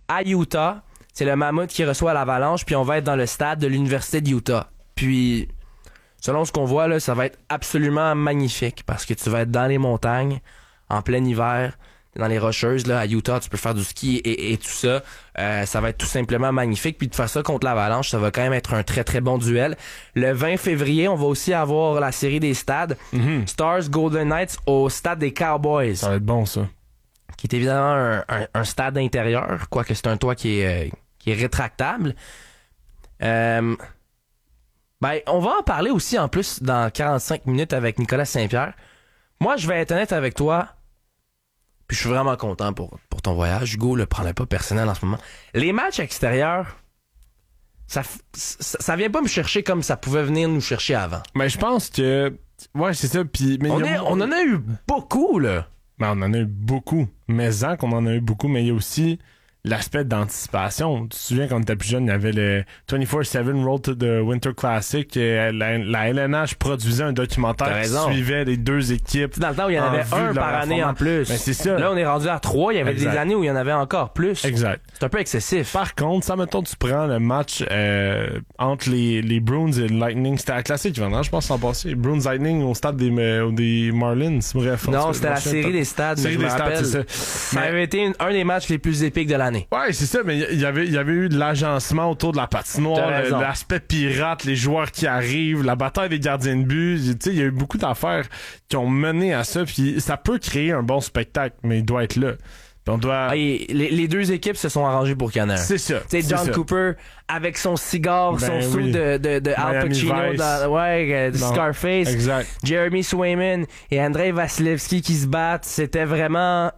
à Utah. C'est le Mammoth qui reçoit l'Avalanche, puis on va être dans le stade de l'Université de Utah. Puis, selon ce qu'on voit, là, ça va être absolument magnifique parce que tu vas être dans les montagnes, en plein hiver, dans les Rocheuses, là, à Utah, tu peux faire du ski et tout ça. Ça va être tout simplement magnifique. Puis de faire ça contre l'Avalanche, ça va quand même être un très très bon duel. Le 20 février, on va aussi avoir la série des stades. Stars Golden Knights au stade des Cowboys. Ça va être bon, ça. Qui est évidemment un stade intérieur, quoique c'est un toit qui est rétractable. On va en parler aussi en plus dans 45 minutes avec Nicolas Saint-Pierre. Moi, je vais être honnête avec toi. Puis je suis vraiment content pour ton voyage. Hugo, le prends-le pas personnel en ce moment. Les matchs extérieurs, ça vient pas me chercher comme ça pouvait venir nous chercher avant. Mais je pense que... Ouais, c'est ça. Puis, mais on en a eu beaucoup, là. Ben, on en a eu beaucoup. Mais qu'on en a eu beaucoup, mais il y a aussi l'aspect d'anticipation. Tu te souviens, quand on était plus jeune, il y avait le 24/7 Road to the Winter Classic. La LNH produisait un documentaire qui suivait les deux équipes. Dans le temps où il y en avait un par année en plus. Ben, c'est ça. Là, on est rendu à 3. Il y avait des années où il y en avait encore plus. Exact. C'est un peu excessif. Par contre, ça, mettons, tu prends le match entre les Bruins et le Lightning. C'était la classique, vraiment, je pense, l'an passé. Bruins Lightning au stade des Marlins. Bref. Non, c'était la série des stades. Série des stades, c'est ça. Ça avait été un des matchs les plus épiques de l'année. Ouais, c'est ça, mais il y avait eu de l'agencement autour de la patinoire, l'aspect pirate, les joueurs qui arrivent, la bataille des gardiens de but. Tu sais, il y a eu beaucoup d'affaires qui ont mené à ça, puis ça peut créer un bon spectacle, mais il doit être là. Puis on doit... les deux équipes se sont arrangées pour qu'il y en ait un. C'est ça. Tu sais, John Cooper avec son cigare, son sou de Al Pacino, de Scarface. Exact. Jeremy Swayman et Andrei Vasilevski qui se battent. C'était vraiment...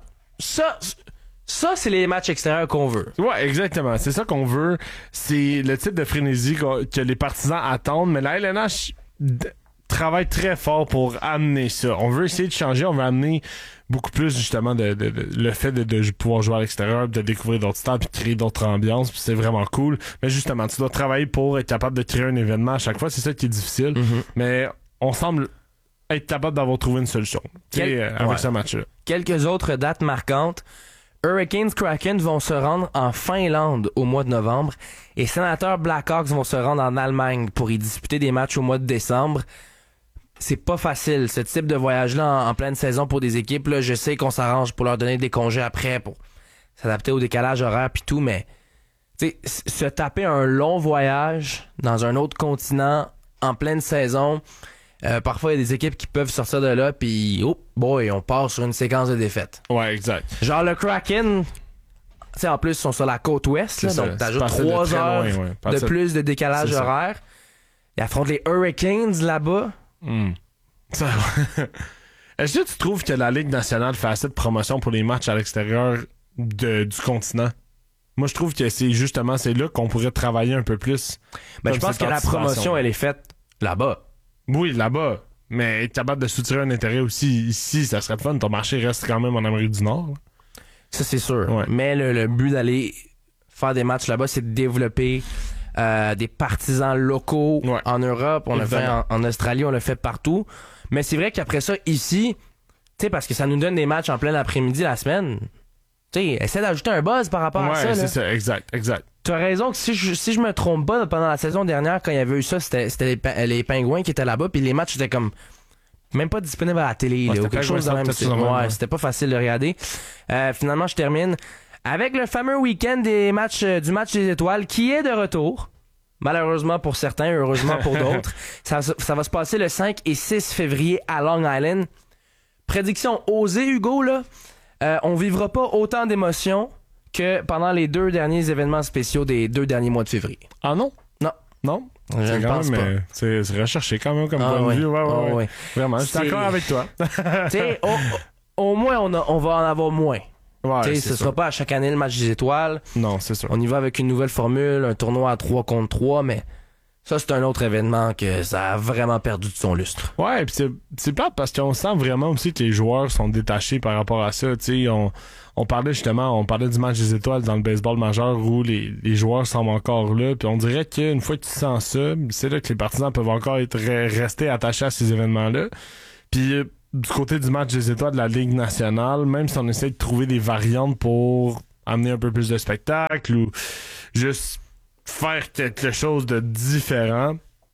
Ça, c'est les matchs extérieurs qu'on veut. Ouais, exactement. C'est ça qu'on veut. C'est le type de frénésie que les partisans attendent. Mais la LNH travaille très fort pour amener ça. On veut essayer de changer. On veut amener beaucoup plus, justement, le fait de pouvoir jouer à l'extérieur, de découvrir d'autres stades, puis de créer d'autres ambiances. Puis c'est vraiment cool. Mais justement, tu dois travailler pour être capable de créer un événement à chaque fois. C'est ça qui est difficile. Mais on semble être capable d'avoir trouvé une solution avec ce match-là. Quelques autres dates marquantes. Hurricanes Kraken vont se rendre en Finlande au mois de novembre et Sénateurs Blackhawks vont se rendre en Allemagne pour y disputer des matchs au mois de décembre. C'est pas facile, ce type de voyage-là en pleine saison pour des équipes. Là, je sais qu'on s'arrange pour leur donner des congés après pour s'adapter au décalage horaire pis tout, mais se taper un long voyage dans un autre continent en pleine saison... parfois, il y a des équipes qui peuvent sortir de là, puis on part sur une séquence de défaites. Ouais, exact. Genre le Kraken, tu sais, en plus, ils sont sur la côte ouest, là, donc t'ajoutes 3 heures de plus de décalage horaire. Ils affrontent les Hurricanes là-bas. Est-ce que tu trouves que la Ligue nationale fait assez de promotion pour les matchs à l'extérieur du continent? Moi, je trouve que c'est là qu'on pourrait travailler un peu plus. Ben, je pense que la promotion, elle est faite là-bas. Oui, là-bas. Mais être capable de soutirer un intérêt aussi ici, ça serait fun. Ton marché reste quand même en Amérique du Nord. Ça, c'est sûr. Ouais. Mais le but d'aller faire des matchs là-bas, c'est de développer des partisans locaux en Europe. On l'a fait en Australie, on l'a fait partout. Mais c'est vrai qu'après ça, ici, tu sais, parce que ça nous donne des matchs en plein après-midi la semaine. Tu sais, essaie d'ajouter un buzz par rapport à ça. Ouais, c'est ça. Exact. T'as raison que si je me trompe pas, pendant la saison dernière, quand il y avait eu ça, c'était les Pingouins qui étaient là-bas, puis les matchs étaient comme même pas disponibles à la télé, là, ou quelque chose de même. C'était pas facile de regarder. Finalement, je termine avec le fameux week-end du match des étoiles qui est de retour. Malheureusement pour certains, heureusement pour d'autres. Ça va se passer le 5 et 6 février à Long Island. Prédiction osée, Hugo, là. On vivra pas autant d'émotions que pendant les 2 derniers événements spéciaux des 2 derniers mois de février. Ah non? Non? Je ne pense pas. C'est recherché quand même comme point de vue. Ouais. Vraiment, je suis d'accord avec toi. Au moins, on va en avoir moins. Ouais, ce sera pas à chaque année le match des étoiles. Non, c'est sûr. On y va avec une nouvelle formule, un tournoi à 3 contre 3, mais ça, c'est un autre événement que ça a vraiment perdu de son lustre. Ouais, pis c'est plate parce qu'on sent vraiment aussi que les joueurs sont détachés par rapport à ça. Tu sais, on parlait du match des étoiles dans le baseball majeur où les joueurs semblent encore là. Puis on dirait qu'une fois que tu sens ça, c'est là que les partisans peuvent encore rester attachés à ces événements-là. Puis du côté du match des étoiles de la Ligue nationale, même si on essaie de trouver des variantes pour amener un peu plus de spectacle ou juste faire quelque chose de différent,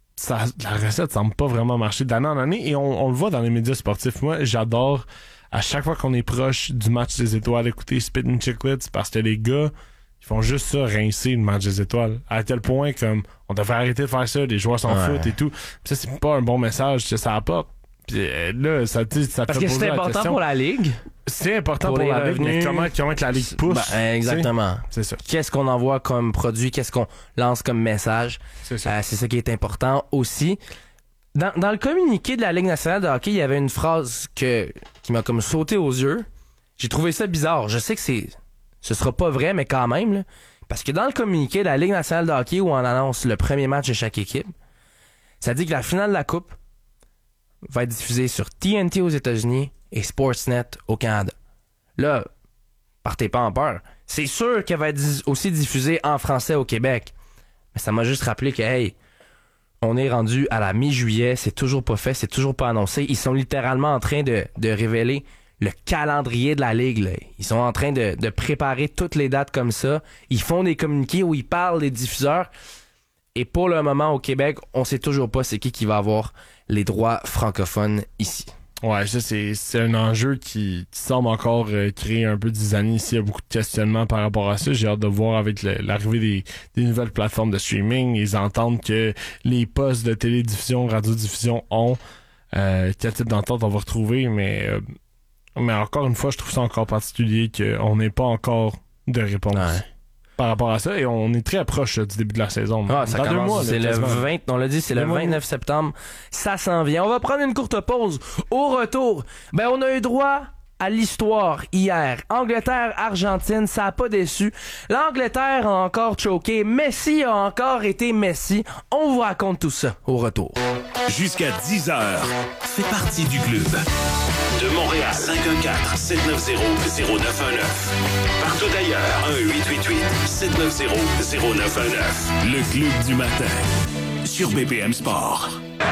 la recette semble pas vraiment marcher d'année en année et on le voit dans les médias sportifs. Moi, j'adore à chaque fois qu'on est proche du match des étoiles écouter Spit and Chicklets parce que les gars ils font juste ça, rincer le match des étoiles. À tel point comme on devrait arrêter de faire ça, les joueurs s'en foutent et tout. Puis ça, c'est pas un bon message que ça apporte. Puis là, ça parce que c'est important pour la Ligue. C'est important pour la Ligue, mais comment que la Ligue pousse. Exactement. C'est ça. Qu'est-ce qu'on envoie comme produit, qu'est-ce qu'on lance comme message. C'est ça qui est important aussi. Dans le communiqué de la Ligue nationale de hockey, il y avait une phrase qui m'a comme sauté aux yeux. J'ai trouvé ça bizarre. Je sais que ce sera pas vrai, mais quand même, là, parce que dans le communiqué de la Ligue nationale de hockey où on annonce le premier match de chaque équipe, ça dit que la finale de la Coupe va être diffusée sur TNT aux États-Unis et Sportsnet au Canada. Là, partez pas en peur. C'est sûr qu'elle va être aussi diffusée en français au Québec. Mais ça m'a juste rappelé que, hey, on est rendu à la mi-juillet, c'est toujours pas fait, c'est toujours pas annoncé. Ils sont littéralement en train de révéler le calendrier de la Ligue. Là. Ils sont en train de préparer toutes les dates comme ça. Ils font des communiqués où ils parlent des diffuseurs. Et pour le moment, au Québec, on sait toujours pas c'est qui va avoir les droits francophones ici. Ouais, ça, c'est un enjeu qui semble encore créer un peu des années ici. Il y a beaucoup de questionnements par rapport à ça. J'ai hâte de voir avec l'arrivée des nouvelles plateformes de streaming, ils entendent que les postes de télédiffusion, radiodiffusion ont quel type d'entente on va retrouver, mais encore une fois, je trouve ça encore particulier qu'on n'ait pas encore de réponse. Ouais. Par rapport à ça, et on est très proche du début de la saison. Ça commence, 2 mois. C'est le 20, on l'a dit, c'est le 29 septembre. Ça s'en vient. On va prendre une courte pause. Au retour, on a eu droit à l'histoire hier. Angleterre-Argentine, ça a pas déçu. L'Angleterre a encore choqué. Messi a encore été Messi. On vous raconte tout ça au retour. Jusqu'à 10h, fais partie du club. De Montréal, 514-790-0919. Partout ailleurs, 1-888-790-0919. Le club du matin, sur BPM Sport.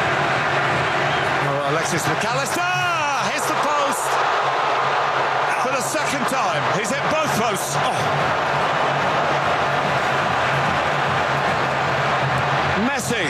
Alexis McAllister hits the post for the second time. He's hit both posts. Messi.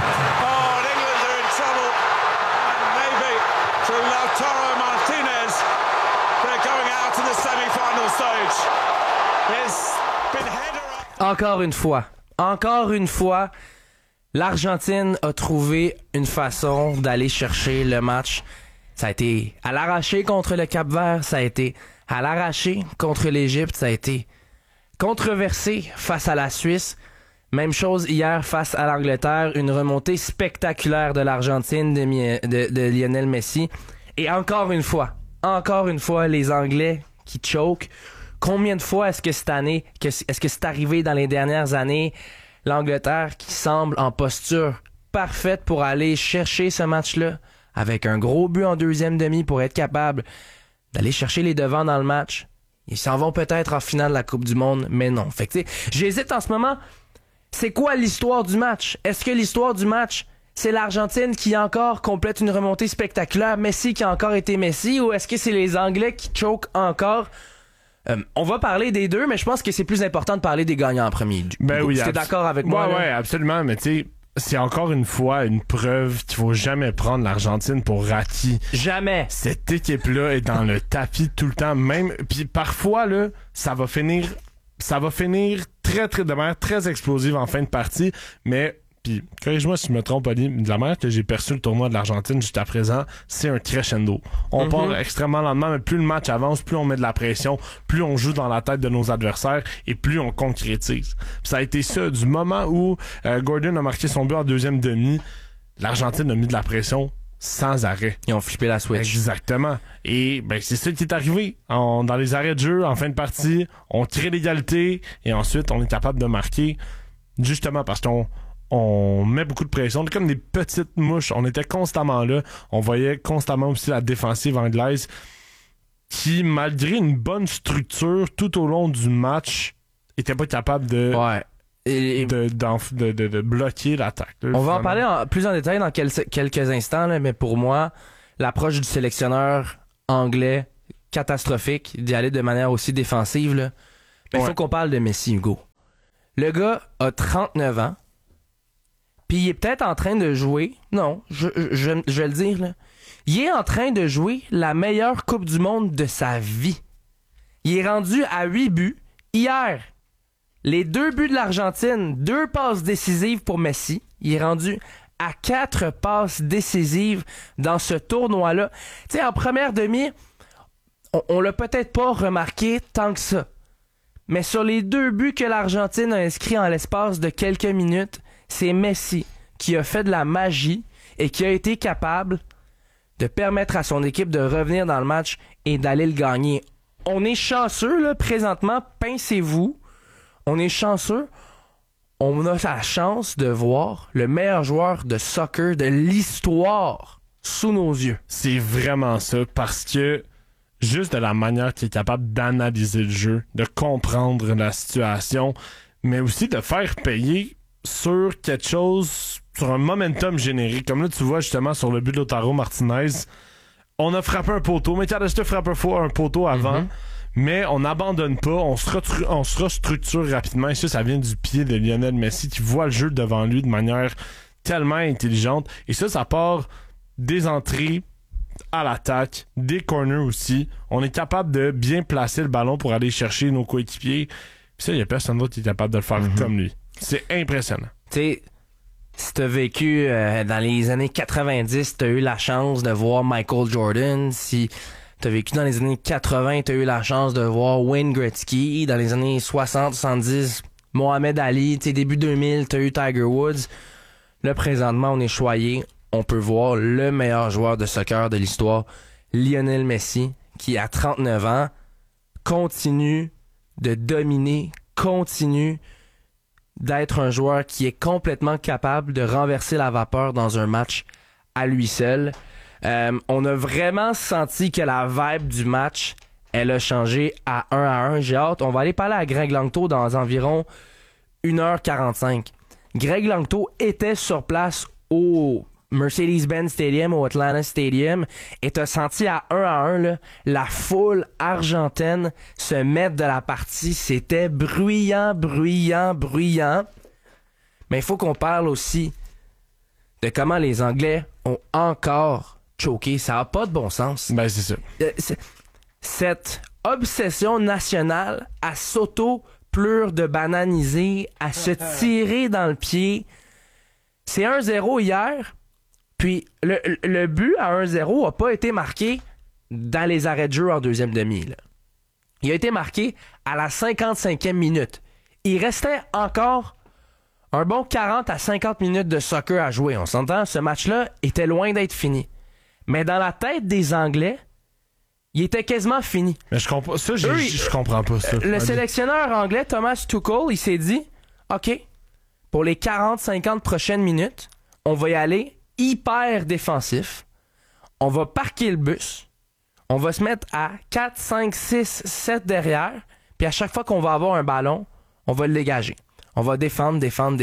Lautaro Martinez, they're going out to the semi-final stage. It's been header up. Encore une fois, l'Argentine a trouvé une façon d'aller chercher le match. Ça a été à l'arraché contre le Cap-Vert, ça a été à l'arraché contre l'Égypte, ça a été controversé face à la Suisse. Même chose hier face à l'Angleterre, une remontée spectaculaire de l'Argentine de Lionel Messi. Et encore une fois, les Anglais qui choquent. Combien de fois est-ce que cette année, est-ce que c'est arrivé dans les dernières années, l'Angleterre qui semble en posture parfaite pour aller chercher ce match-là, avec un gros but en deuxième demi pour être capable d'aller chercher les devants dans le match. Ils s'en vont peut-être en finale de la Coupe du Monde, mais non. Fait que, j'hésite en ce moment. C'est quoi l'histoire du match? Est-ce que l'histoire du match, c'est l'Argentine qui encore complète une remontée spectaculaire, Messi qui a encore été Messi, ou est-ce que c'est les Anglais qui choquent encore? On va parler des deux, mais je pense que c'est plus important de parler des gagnants en premier. Oui, t'es d'accord avec moi? Ouais, absolument, mais tu sais, c'est encore une fois une preuve qu'il faut jamais prendre l'Argentine pour acquis. Jamais. Cette équipe-là est dans le tapis tout le temps, même, puis parfois, là, ça va finir très, très, de manière très explosive en fin de partie, mais, puis corrige-moi si je me trompe, Oli, de la manière que j'ai perçu le tournoi de l'Argentine jusqu'à présent, c'est un crescendo. On part extrêmement lentement, mais plus le match avance, plus on met de la pression, plus on joue dans la tête de nos adversaires et plus on concrétise. Puis ça a été ça, du moment où Gordon a marqué son but en deuxième demi, l'Argentine a mis de la pression sans arrêt. Ils ont flippé la switch. Exactement. Et c'est ça qui est arrivé. Dans les arrêts de jeu, en fin de partie, on crée l'égalité et ensuite on est capable de marquer justement parce qu'on met beaucoup de pression. On est comme des petites mouches. On était constamment là. On voyait constamment aussi la défensive anglaise qui, malgré une bonne structure tout au long du match, était pas capable de... Ouais. De bloquer l'attaque. On va en parler plus en détail dans quelques instants, là, mais pour moi, l'approche du sélectionneur anglais, catastrophique, d'y aller de manière aussi défensive, là, Il faut qu'on parle de Messi, Hugo. Le gars a 39 ans, puis il est peut-être en train de jouer... Non, je vais le dire, là. Il est en train de jouer la meilleure Coupe du Monde de sa vie. Il est rendu à 8 buts. Hier, les 2 buts de l'Argentine, 2 passes décisives pour Messi. Il est rendu à 4 passes décisives dans ce tournoi-là. Tu sais, en première demi, on l'a peut-être pas remarqué tant que ça. Mais sur les 2 buts que l'Argentine a inscrits en l'espace de quelques minutes, c'est Messi qui a fait de la magie et qui a été capable de permettre à son équipe de revenir dans le match et d'aller le gagner. On est chanceux, là, présentement, pincez-vous. On est chanceux. On a la chance de voir le meilleur joueur de soccer de l'histoire sous nos yeux. C'est vraiment ça, parce que juste de la manière qu'il est capable d'analyser le jeu, de comprendre la situation, mais aussi de faire payer sur quelque chose, sur un momentum générique. Comme là, tu vois justement sur le but de Lautaro Martinez, on a frappé un poteau, mais McAllister frappe un poteau avant, mais on n'abandonne pas, on se restructure rapidement, et ça vient du pied de Lionel Messi qui voit le jeu devant lui de manière tellement intelligente, et ça part des entrées à l'attaque, des corners aussi. On est capable de bien placer le ballon pour aller chercher nos coéquipiers, puis ça, il n'y a personne d'autre qui est capable de le faire comme lui. C'est impressionnant. Tu sais, si t'as vécu dans les années 90, t'as eu la chance de voir Michael Jordan. Si t'as vécu dans les années 80, t'as eu la chance de voir Wayne Gretzky. Dans les années 60, 70, Mohamed Ali. Tu sais, début 2000, t'as eu Tiger Woods. Là, présentement, on est choyé. On peut voir le meilleur joueur de soccer de l'histoire, Lionel Messi, qui à 39 ans, continue de dominer, continue d'être un joueur qui est complètement capable de renverser la vapeur dans un match à lui seul. On a vraiment senti que la vibe du match, elle a changé à 1-1. J'ai hâte. On va aller parler à Greg Langto dans environ 1h45. Greg Langto était sur place au Mercedes-Benz Stadium, au Atlanta Stadium, et t'as senti à 1-1 là, la foule argentine se mettre de la partie. C'était bruyant. Mais il faut qu'on parle aussi de comment les Anglais ont encore choqué. Ça n'a pas de bon sens. Ben, c'est ça. Cette obsession nationale à s'auto-plure de bananiser, à se tirer dans le pied. C'est 1-0 hier. Puis le but à 1-0 n'a pas été marqué dans les arrêts de jeu en deuxième demi. Là. Il a été marqué à la 55e minute. Il restait encore un bon 40 à 50 minutes de soccer à jouer. On s'entend, ce match-là était loin d'être fini. Mais dans la tête des Anglais, il était quasiment fini. Mais je comprends ça, je comprends pas ça. Le sélectionneur anglais, Thomas Tuchel, il s'est dit, OK, pour les 40-50 prochaines minutes, on va y aller hyper défensif. On va parquer le bus. On va se mettre à 4, 5, 6, 7 derrière. Puis à chaque fois qu'on va avoir un ballon, on va le dégager. On va défendre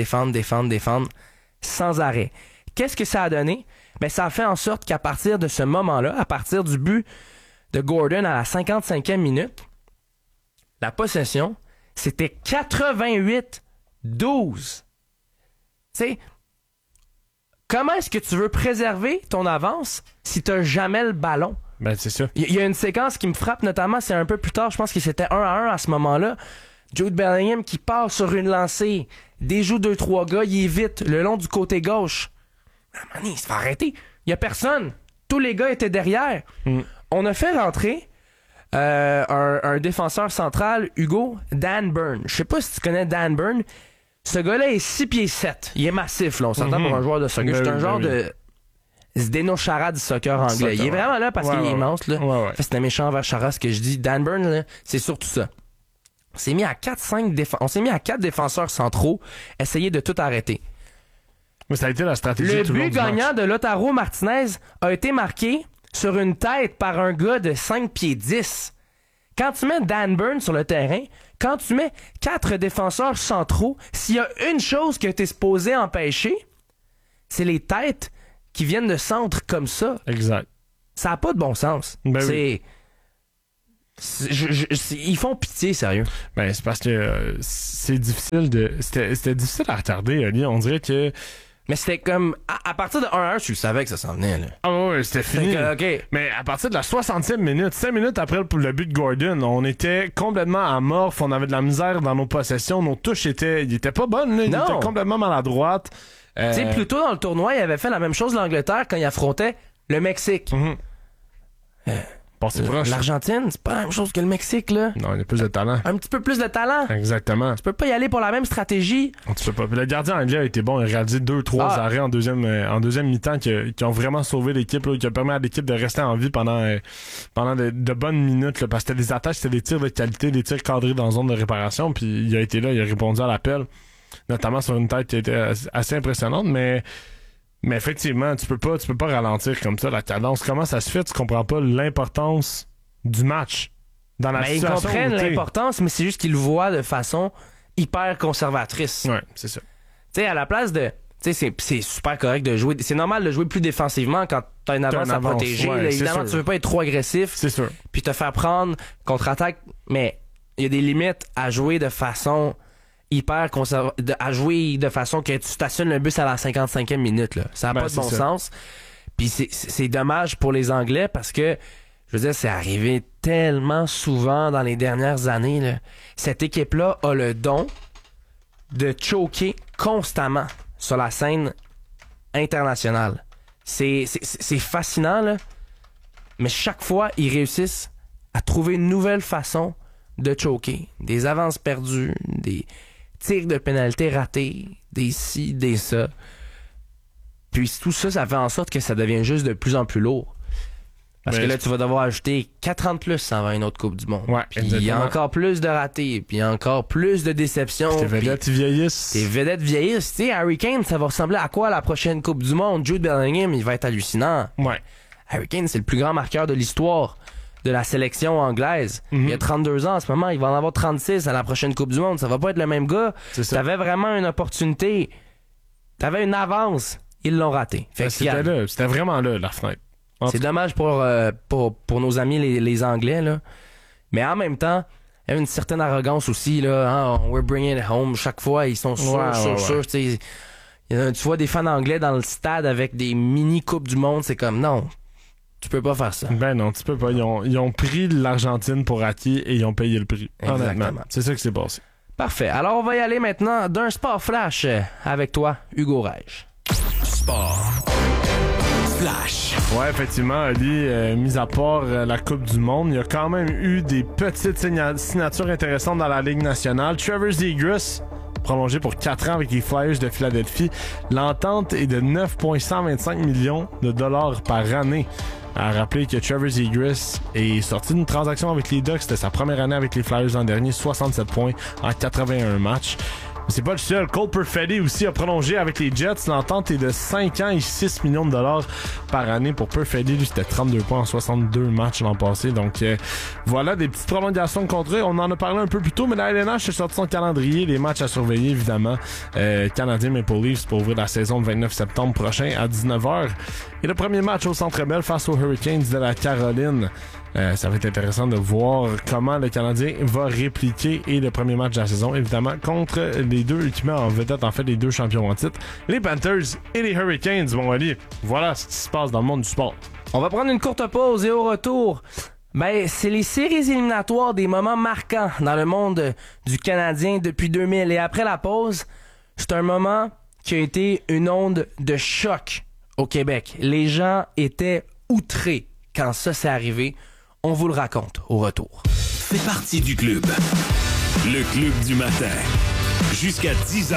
sans arrêt. Qu'est-ce que ça a donné? Ben, ça a fait en sorte qu'à partir de ce moment-là, à partir du but de Gordon à la 55e minute, la possession, c'était 88-12. Tu sais, comment est-ce que tu veux préserver ton avance si tu n'as jamais le ballon? Ben, c'est ça. Il y a une séquence qui me frappe notamment, c'est un peu plus tard, je pense que c'était 1-1 à ce moment-là. Jude Bellingham qui part sur une lancée, déjoue 2-3 gars, il est vite le long du côté gauche. Il se fait arrêter. Il y a personne. Tous les gars étaient derrière. On a fait rentrer un défenseur central, Hugo, Dan Burn. Je sais pas si tu connais Dan Burn. Ce gars-là est 6 pieds 7. Il est massif, là. On s'entend pour un joueur de soccer. C'est un genre de Zdeno Chara du soccer anglais. Il est vraiment là parce qu'il est immense, là. C'est un méchant envers Chara, ce que je dis. Dan Burn, là, c'est surtout ça. On s'est mis à 4 défenseurs centraux, essayer de tout arrêter. Mais ça a été la stratégie. Le but gagnant de Lautaro Martinez a été marqué sur une tête par un gars de 5 pieds 10. Quand tu mets Dan Burn sur le terrain, quand tu mets 4 défenseurs centraux, s'il y a une chose que tu es supposé empêcher, c'est les têtes qui viennent de centre comme ça. Exact. Ça n'a pas de bon sens. Ben oui. Ils font pitié, sérieux. Ben, c'est parce que c'est difficile C'était difficile à retarder, Ali. On dirait que... Mais c'était comme... À partir de 1-1, tu savais que ça s'en venait, là. Ah ouais, c'était fini. OK. Mais à partir de la 60e minute, 5 minutes après le but de Gordon, on était complètement amorphes, on avait de la misère dans nos possessions, nos touches étaient pas bonnes, là. Ils étaient complètement maladroites. Tu sais, plus tôt dans le tournoi, il avait fait la même chose l'Angleterre quand il affrontait le Mexique. C'est proche. L'Argentine, c'est pas la même chose que le Mexique, là. Non, il y a plus de talent. Un petit peu plus de talent. Exactement. Tu peux pas y aller pour la même stratégie. Tu peux pas. Puis le gardien anglais a été bon. Il a réalisé 2-3 arrêts en deuxième mi-temps qui ont vraiment sauvé l'équipe, là, qui a permis à l'équipe de rester en vie pendant de bonnes minutes, là, parce que c'était des attaques, c'était des tirs de qualité, des tirs cadrés dans la zone de réparation. Puis il a été là, il a répondu à l'appel, notamment sur une tête qui était assez impressionnante, mais effectivement, tu peux pas ralentir comme ça la cadence. Comment ça se fait? Tu comprends pas l'importance du match dans la situation. Ils comprennent l'importance, mais c'est juste qu'ils le voient de façon hyper conservatrice. Ouais, c'est ça. Tu sais, à la place de... Tu sais, c'est super correct de jouer. C'est normal de jouer plus défensivement quand t'as une avance à protéger. Ouais, là, évidemment, tu veux pas être trop agressif. C'est sûr. Puis te faire prendre contre-attaque. Mais il y a des limites à jouer de façon... à jouer de façon que tu stationnes le bus à la 55e minute, là. Ça n'a pas de bon sens. Puis c'est dommage pour les Anglais parce que, je veux dire, c'est arrivé tellement souvent dans les dernières années, là. Cette équipe-là a le don de choquer constamment sur la scène internationale. C'est fascinant, là. Mais chaque fois, ils réussissent à trouver une nouvelle façon de choquer. Des avances perdues, des tirs de pénalité ratés, des ci, des ça. Puis tout ça, ça fait en sorte que ça devient juste de plus en plus lourd. Parce que là, tu vas devoir ajouter 4 ans de plus avant une autre Coupe du Monde. Ouais, puis il y a encore plus de ratés, puis il y a encore plus de déceptions. Tes vedettes vieillissent. Tes vedettes vieillissent. Tu sais, Harry Kane, ça va ressembler à quoi la prochaine Coupe du Monde? Jude Bellingham, il va être hallucinant. Ouais. Harry Kane, c'est le plus grand marqueur de l'histoire de la sélection anglaise. Il a 32 ans en ce moment, il va en avoir 36 à la prochaine Coupe du Monde. Ça va pas être le même gars. T'avais vraiment une opportunité. T'avais une avance. Ils l'ont raté. C'était vraiment là, la fenêtre. C'est dommage pour nos amis les Anglais, là. Mais en même temps, il y a une certaine arrogance aussi, là. Hein? We're bringing it home. Chaque fois, ils sont sûrs. Tu vois des fans anglais dans le stade avec des mini Coupes du Monde. C'est comme, non, tu peux pas faire ça. Ben non, tu peux pas. Ils ont pris l'Argentine pour acquis et ils ont payé le prix. Exactement. Honnêtement. C'est ça qui s'est passé. Parfait. Alors, on va y aller maintenant d'un sport flash avec toi, Hugo Reich. Sport flash. Ouais, effectivement, Ali, mis à part la Coupe du Monde, il y a quand même eu des petites signatures intéressantes dans la Ligue nationale. Trevor Zegras, prolongé pour 4 ans avec les Flyers de Philadelphie. L'entente est de 9,125 millions de dollars par année. À rappeler que Trevor Zegras est sorti d'une transaction avec les Ducks. C'était sa première année avec les Flyers l'an dernier, 67 points en 81 matchs. C'est pas le seul. Cole Perfetti aussi a prolongé avec les Jets. L'entente est de 5 ans et 6 millions de dollars par année pour Perfetti. Lui, c'était 32 points en 62 matchs l'an passé. Donc, voilà des petites prolongations de contrat. On en a parlé un peu plus tôt, mais la LNH a sorti son calendrier. Les matchs à surveiller, évidemment. Canadien Maple Leafs pour ouvrir la saison le 29 septembre prochain à 19h. Et le premier match au Centre Bell face aux Hurricanes de la Caroline. Ça va être intéressant de voir comment le Canadien va répliquer et le premier match de la saison, évidemment, contre les deux qui met en vedette, en fait, les deux champions en titre, les Panthers et les Hurricanes. Bon, Ali, voilà ce qui se passe dans le monde du sport. On va prendre une courte pause et au retour, c'est les séries éliminatoires des moments marquants dans le monde du Canadien depuis 2000. Et après la pause, c'est un moment qui a été une onde de choc au Québec. Les gens étaient outrés quand ça s'est arrivé. On vous le raconte au retour. Fais partie du club. Le club du matin. Jusqu'à 10h.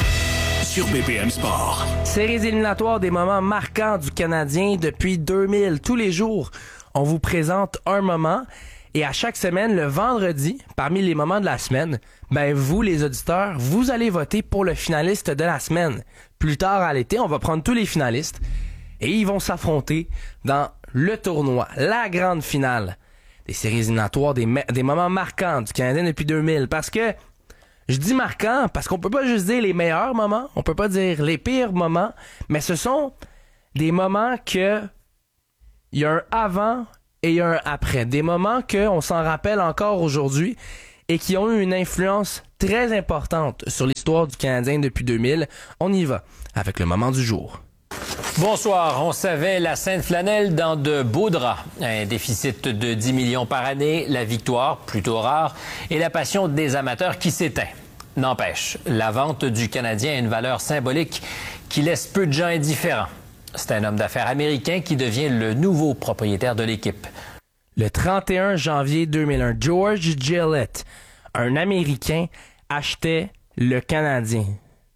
Sur BPM Sport. Séries éliminatoires des moments marquants du Canadien depuis 2000. Tous les jours, on vous présente un moment. Et à chaque semaine, le vendredi, parmi les moments de la semaine, vous, les auditeurs, vous allez voter pour le finaliste de la semaine. Plus tard à l'été, on va prendre tous les finalistes et ils vont s'affronter dans le tournoi, la grande finale des séries éliminatoires, des moments marquants du Canadien depuis 2000. Parce que, je dis marquant, parce qu'on peut pas juste dire les meilleurs moments, on peut pas dire les pires moments, mais ce sont des moments que il y a un avant et il y a un après. Des moments qu'on s'en rappelle encore aujourd'hui et qui ont eu une influence très importante sur l'histoire du Canadien depuis 2000. On y va avec le moment du jour. Bonsoir. On savait la Sainte Flanelle dans de beaux draps. Un déficit de 10 millions par année, la victoire, plutôt rare, et la passion des amateurs qui s'éteint. N'empêche, la vente du Canadien a une valeur symbolique qui laisse peu de gens indifférents. C'est un homme d'affaires américain qui devient le nouveau propriétaire de l'équipe. Le 31 janvier 2001, George Gillett, un Américain, achetait le Canadien.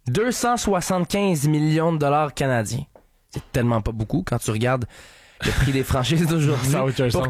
275 millions de dollars canadiens. C'est tellement pas beaucoup quand tu regardes le prix des franchises d'aujourd'hui. Pour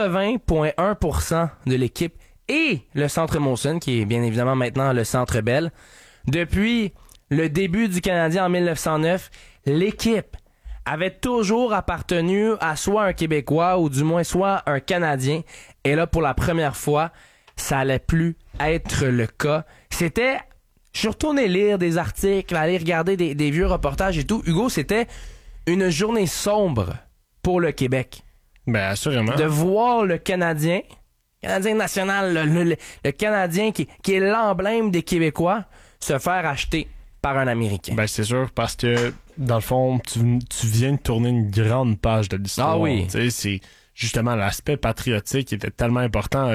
80,1% de l'équipe et le Centre Molson, qui est bien évidemment maintenant le Centre Bell. Depuis le début du Canadien en 1909, l'équipe avait toujours appartenu à soit un Québécois ou du moins soit un Canadien. Et là, pour la première fois, ça allait plus être le cas. C'était... Je suis retourné lire des articles, aller regarder des vieux reportages et tout. Hugo, c'était une journée sombre pour le Québec. Ben, assurément. De voir le Canadien national, le Canadien qui est l'emblème des Québécois, se faire acheter par un Américain. Ben, c'est sûr, parce que, dans le fond, tu viens de tourner une grande page de l'histoire. Ah oui. Tu sais, c'est justement l'aspect patriotique qui était tellement important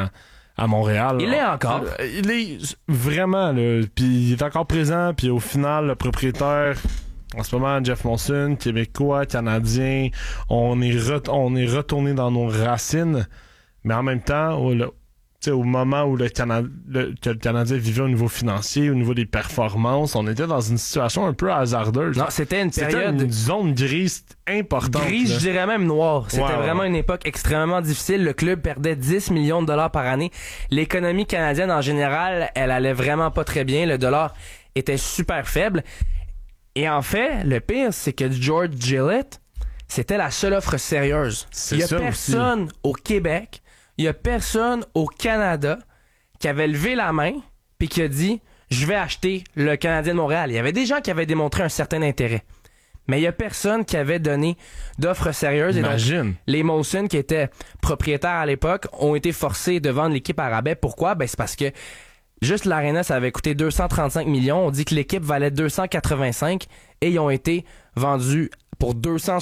à Montréal. Il est encore. Il est vraiment, là. Puis il est encore présent. Puis au final, le propriétaire, en ce moment, Jeff Molson, Québécois, Canadien, on est retourné dans nos racines. Mais en même temps, au moment où le Canadien vivait au niveau financier, au niveau des performances, on était dans une situation un peu hasardeuse. Non, c'était une période... C'était une zone grise importante. Grise, là. je dirais même noire. C'était vraiment une époque extrêmement difficile. Le club perdait 10 millions de dollars par année. L'économie canadienne, en général, elle allait vraiment pas très bien. Le dollar était super faible. Et en fait, le pire, c'est que George Gillett, c'était la seule offre sérieuse. Il y a personne au Québec, il y a personne au Canada qui avait levé la main puis qui a dit « Je vais acheter le Canadien de Montréal ». Il y avait des gens qui avaient démontré un certain intérêt. Mais il y a personne qui avait donné d'offres sérieuses. Imagine. Et donc, les Molson, qui étaient propriétaires à l'époque, ont été forcés de vendre l'équipe à rabais. Pourquoi? Ben, c'est parce que juste l'Arena, ça avait coûté 235 millions. On dit que l'équipe valait 285 et ils ont été vendus pour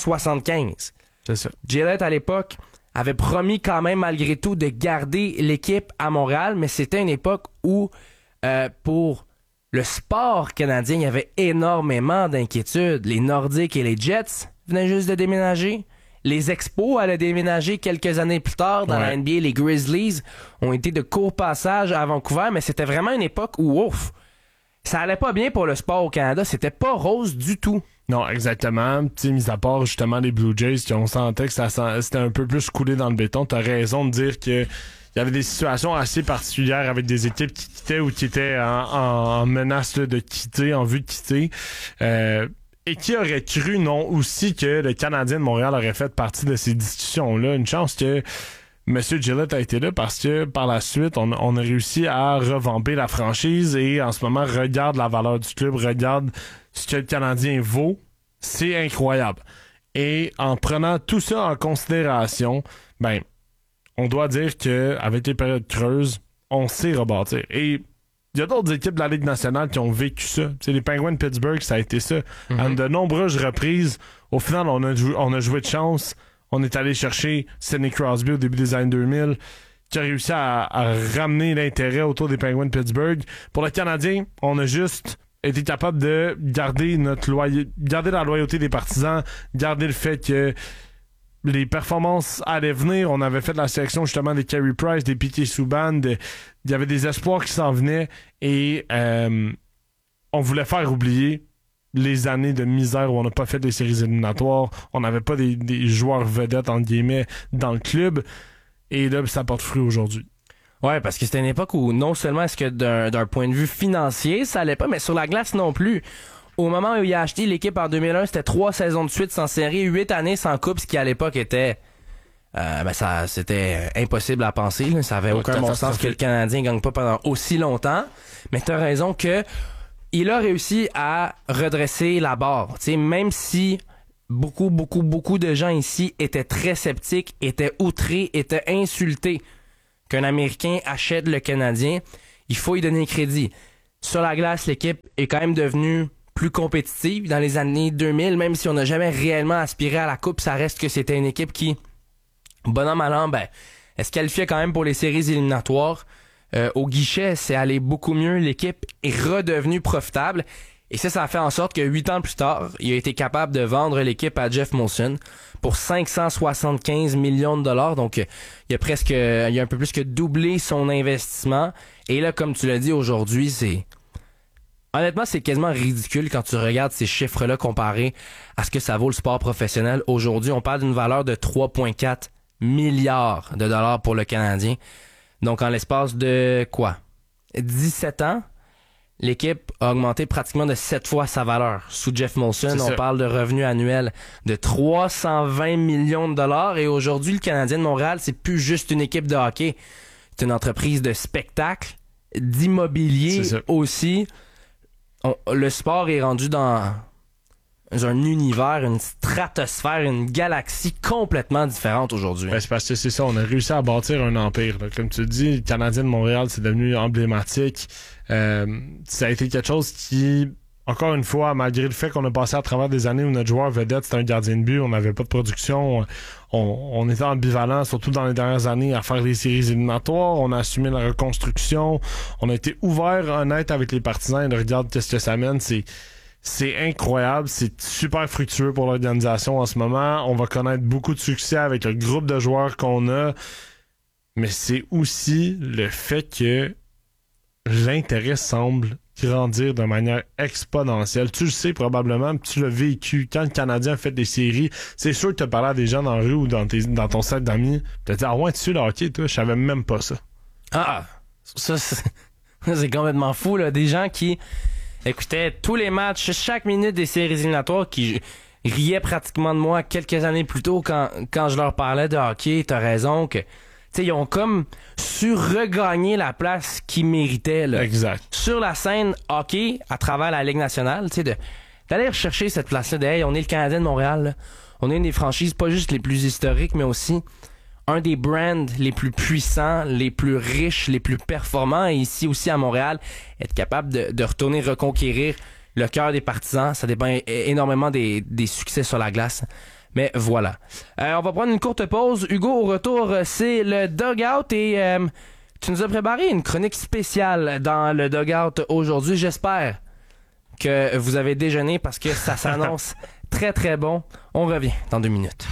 275. C'est ça. Gillett, à l'époque, avait promis quand même, malgré tout, de garder l'équipe à Montréal, mais c'était une époque où, pour le sport canadien, il y avait énormément d'inquiétudes. Les Nordiques et les Jets venaient juste de déménager. Les Expos allaient déménager quelques années plus tard dans la NBA. Les Grizzlies ont été de court passage à Vancouver, mais c'était vraiment une époque où, ouf, ça allait pas bien pour le sport au Canada. C'était pas rose du tout. Non, exactement. Tu sais, mis à part justement les Blue Jays, qui on sentait que c'était un peu plus coulé dans le béton. T'as raison de dire que il y avait des situations assez particulières avec des équipes qui quittaient ou qui étaient en menace là, de quitter, en vue de quitter. Et qui aurait cru, non, aussi que le Canadien de Montréal aurait fait partie de ces discussions-là. Une chance que M. Gillett a été là parce que par la suite, on a réussi à revamper la franchise et en ce moment, regarde la valeur du club, regarde ce que le Canadien vaut. C'est incroyable. Et en prenant tout ça en considération, ben, on doit dire qu'avec les périodes creuses, on sait rebâtir. Et il y a d'autres équipes de la Ligue nationale qui ont vécu ça. T'sais, les Penguins de Pittsburgh, ça a été ça. À de nombreuses reprises, au final, on a joué de chance. On est allé chercher Sidney Crosby au début des années 2000, qui a réussi à ramener l'intérêt autour des Penguins de Pittsburgh. Pour le Canadien, on a juste été capable de garder garder la loyauté des partisans, garder le fait que les performances allaient venir. On avait fait la sélection justement des Carey Price, des P.K. Subban, il y avait des espoirs qui s'en venaient et on voulait faire oublier les années de misère où on n'a pas fait des séries éliminatoires, on n'avait pas des joueurs vedettes entre guillemets dans le club et là ça porte fruit aujourd'hui. Ouais, parce que c'était une époque où non seulement est-ce que d'un point de vue financier ça allait pas, mais sur la glace non plus. Au moment où il a acheté l'équipe en 2001, c'était 3 saisons de suite sans série, 8 années sans coupe, ce qui à l'époque était c'était impossible à penser, là. Ça avait aucun bon sens que le Canadien gagne pas pendant aussi longtemps. Mais t'as raison que il a réussi à redresser la barre. T'sais, même si beaucoup de gens ici étaient très sceptiques, étaient outrés, étaient insultés qu'un Américain achète le Canadien. Il faut y donner crédit. Sur la glace, l'équipe est quand même devenue plus compétitive dans les années 2000, même si on n'a jamais réellement aspiré à la coupe, ça reste que c'était une équipe qui, bon an mal an, elle se qualifiait quand même pour les séries éliminatoires. Au guichet, c'est allé beaucoup mieux. L'équipe est redevenue profitable. Et ça a fait en sorte que 8 ans plus tard, il a été capable de vendre l'équipe à Jeff Molson pour 575 millions de dollars. Donc, il a un peu plus que doublé son investissement. Et là, comme tu l'as dit aujourd'hui, honnêtement, c'est quasiment ridicule quand tu regardes ces chiffres-là comparés à ce que ça vaut le sport professionnel. Aujourd'hui, on parle d'une valeur de 3,4 milliards de dollars pour le Canadien. Donc, en l'espace de 17 ans, l'équipe a augmenté pratiquement de 7 fois sa valeur. Sous Jeff Molson, on parle de revenus annuels de 320 millions de dollars. Et aujourd'hui, le Canadien de Montréal, c'est plus juste une équipe de hockey. C'est une entreprise de spectacle, d'immobilier aussi. Le sport est rendu dans un univers, une stratosphère, une galaxie complètement différente aujourd'hui. C'est parce que c'est ça, on a réussi à bâtir un empire. Là. Comme tu le dis, le Canadien de Montréal, c'est devenu emblématique. Ça a été quelque chose qui, encore une fois, malgré le fait qu'on a passé à travers des années où notre joueur vedette, c'était un gardien de but, on n'avait pas de production, on était ambivalent, surtout dans les dernières années, à faire les séries éliminatoires, on a assumé la reconstruction, on a été ouvert, honnête avec les partisans, et regarde qu'est-ce que ça mène, c'est incroyable, c'est super fructueux pour l'organisation en ce moment. On va connaître beaucoup de succès avec le groupe de joueurs qu'on a, mais c'est aussi le fait que l'intérêt semble grandir de manière exponentielle. Tu le sais probablement, tu l'as vécu. Quand le Canadien a fait des séries, c'est sûr que tu as parlé à des gens dans la rue ou dans ton cercle d'amis, tu as dit « Ah ouais, tu sais le hockey, toi, je savais même pas ça. » Ah, ça c'est complètement fou, là. Des gens qui écoutaient tous les matchs, chaque minute des séries éliminatoires, qui riaient pratiquement de moi quelques années plus tôt quand je leur parlais de hockey. T'as raison que t'sais, ils ont comme su regagner la place qu'ils méritaient là. Exact. Sur la scène hockey à travers la Ligue nationale, d'aller rechercher cette place-là de hey, on est le Canadien de Montréal, là. On est une des franchises pas juste les plus historiques, mais aussi un des brands les plus puissants, les plus riches, les plus performants. Et ici aussi à Montréal, être capable de retourner reconquérir le cœur des partisans, ça dépend énormément des succès sur la glace. Mais voilà. On va prendre une courte pause. Hugo, au retour, c'est le Dugout et tu nous as préparé une chronique spéciale dans le Dugout aujourd'hui. J'espère que vous avez déjeuné parce que ça s'annonce très très bon. On revient dans 2 minutes.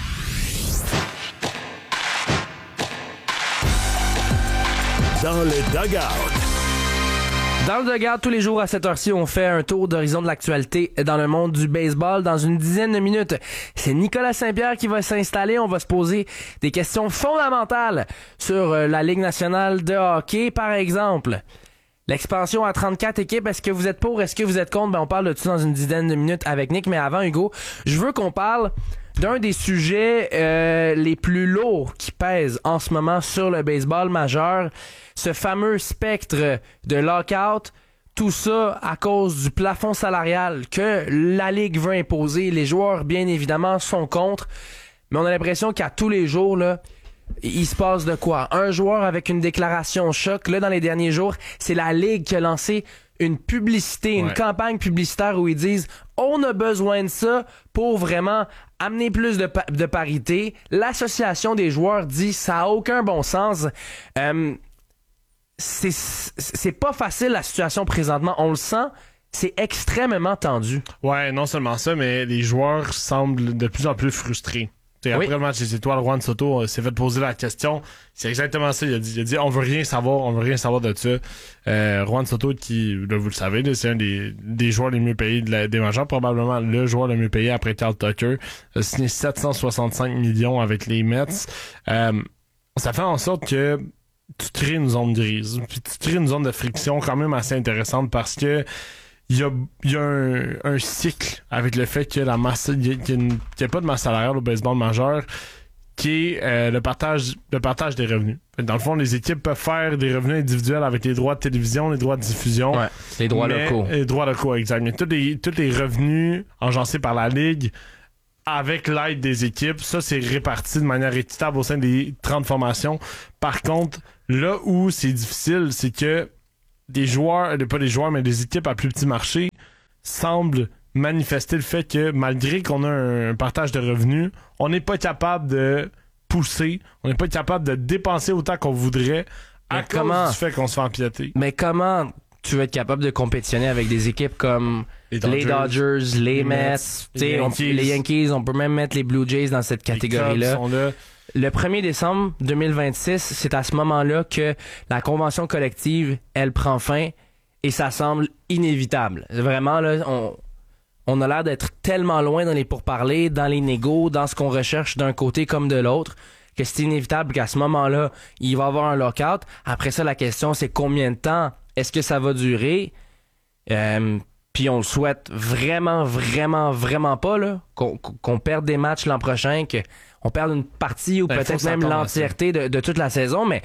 Dans le Dugout. Dans le Dugout, tous les jours à cette heure-ci, on fait un tour d'horizon de l'actualité dans le monde du baseball. Dans une dizaine de minutes, c'est Nicolas Saint-Pierre qui va s'installer. On va se poser des questions fondamentales sur la Ligue nationale de hockey. Par exemple, l'expansion à 34 équipes, est-ce que vous êtes pour, est-ce que vous êtes contre? On parle de tout dans une dizaine de minutes avec Nick. Mais avant, Hugo, je veux qu'on parle d'un des sujets les plus lourds qui pèsent en ce moment sur le baseball majeur. Ce fameux spectre de lockout, tout ça à cause du plafond salarial que la Ligue veut imposer. Les joueurs, bien évidemment, sont contre. Mais on a l'impression qu'à tous les jours, là, il se passe de quoi? Un joueur avec une déclaration choc. Là, dans les derniers jours, c'est la Ligue qui a lancé une publicité, une campagne publicitaire où ils disent « On a besoin de ça pour vraiment amener plus de parité. » L'association des joueurs dit « Ça a aucun bon sens. » C'est pas facile la situation présentement, on le sent, c'est extrêmement tendu. Ouais, non seulement ça, mais les joueurs semblent de plus en plus frustrés. Après le match des Étoiles, Juan Soto s'est fait poser la question. C'est exactement ça. Il a dit on veut rien savoir de ça. Juan Soto, qui, là, vous le savez, c'est un des joueurs les mieux payés des majeurs, probablement le joueur le mieux payé après Carl Tucker, a signé 765 millions avec les Mets. Ça fait en sorte que tu crées une zone grise, puis tu crées une zone de friction quand même assez intéressante parce que il y a un cycle avec le fait que qu'il y a pas de masse salariale au baseball majeur qui est le partage des revenus. Dans le fond, les équipes peuvent faire des revenus individuels avec les droits de télévision, les droits de diffusion. Ouais, les droits locaux. Les droits locaux, exactement. Mais tous les revenus engencés par la Ligue avec l'aide des équipes. Ça, c'est réparti de manière équitable au sein des 30 formations. Par contre, là où c'est difficile, c'est que des joueurs, pas des joueurs, mais des équipes à plus petit marché semblent manifester le fait que malgré qu'on a un partage de revenus, on n'est pas capable de pousser, on n'est pas capable de dépenser autant qu'on voudrait à cause du fait qu'on se fait empiéter. Mais comment tu vas être capable de compétitionner avec des équipes comme les Dodgers, les Mets, les Yankees, on peut même mettre les Blue Jays dans cette catégorie-là. Sont là. Le 1er décembre 2026, c'est à ce moment-là que la convention collective, elle prend fin et ça semble inévitable. Vraiment, là, on a l'air d'être tellement loin dans les pourparlers, dans les négos, dans ce qu'on recherche d'un côté comme de l'autre, que c'est inévitable qu'à ce moment-là, il va y avoir un lockout. Après ça, la question, c'est combien de temps est-ce que ça va durer? Puis on le souhaite vraiment, vraiment, vraiment pas, là, qu'on perde des matchs l'an prochain, qu'on perde une partie ou peut-être même l'entièreté de toute la saison, mais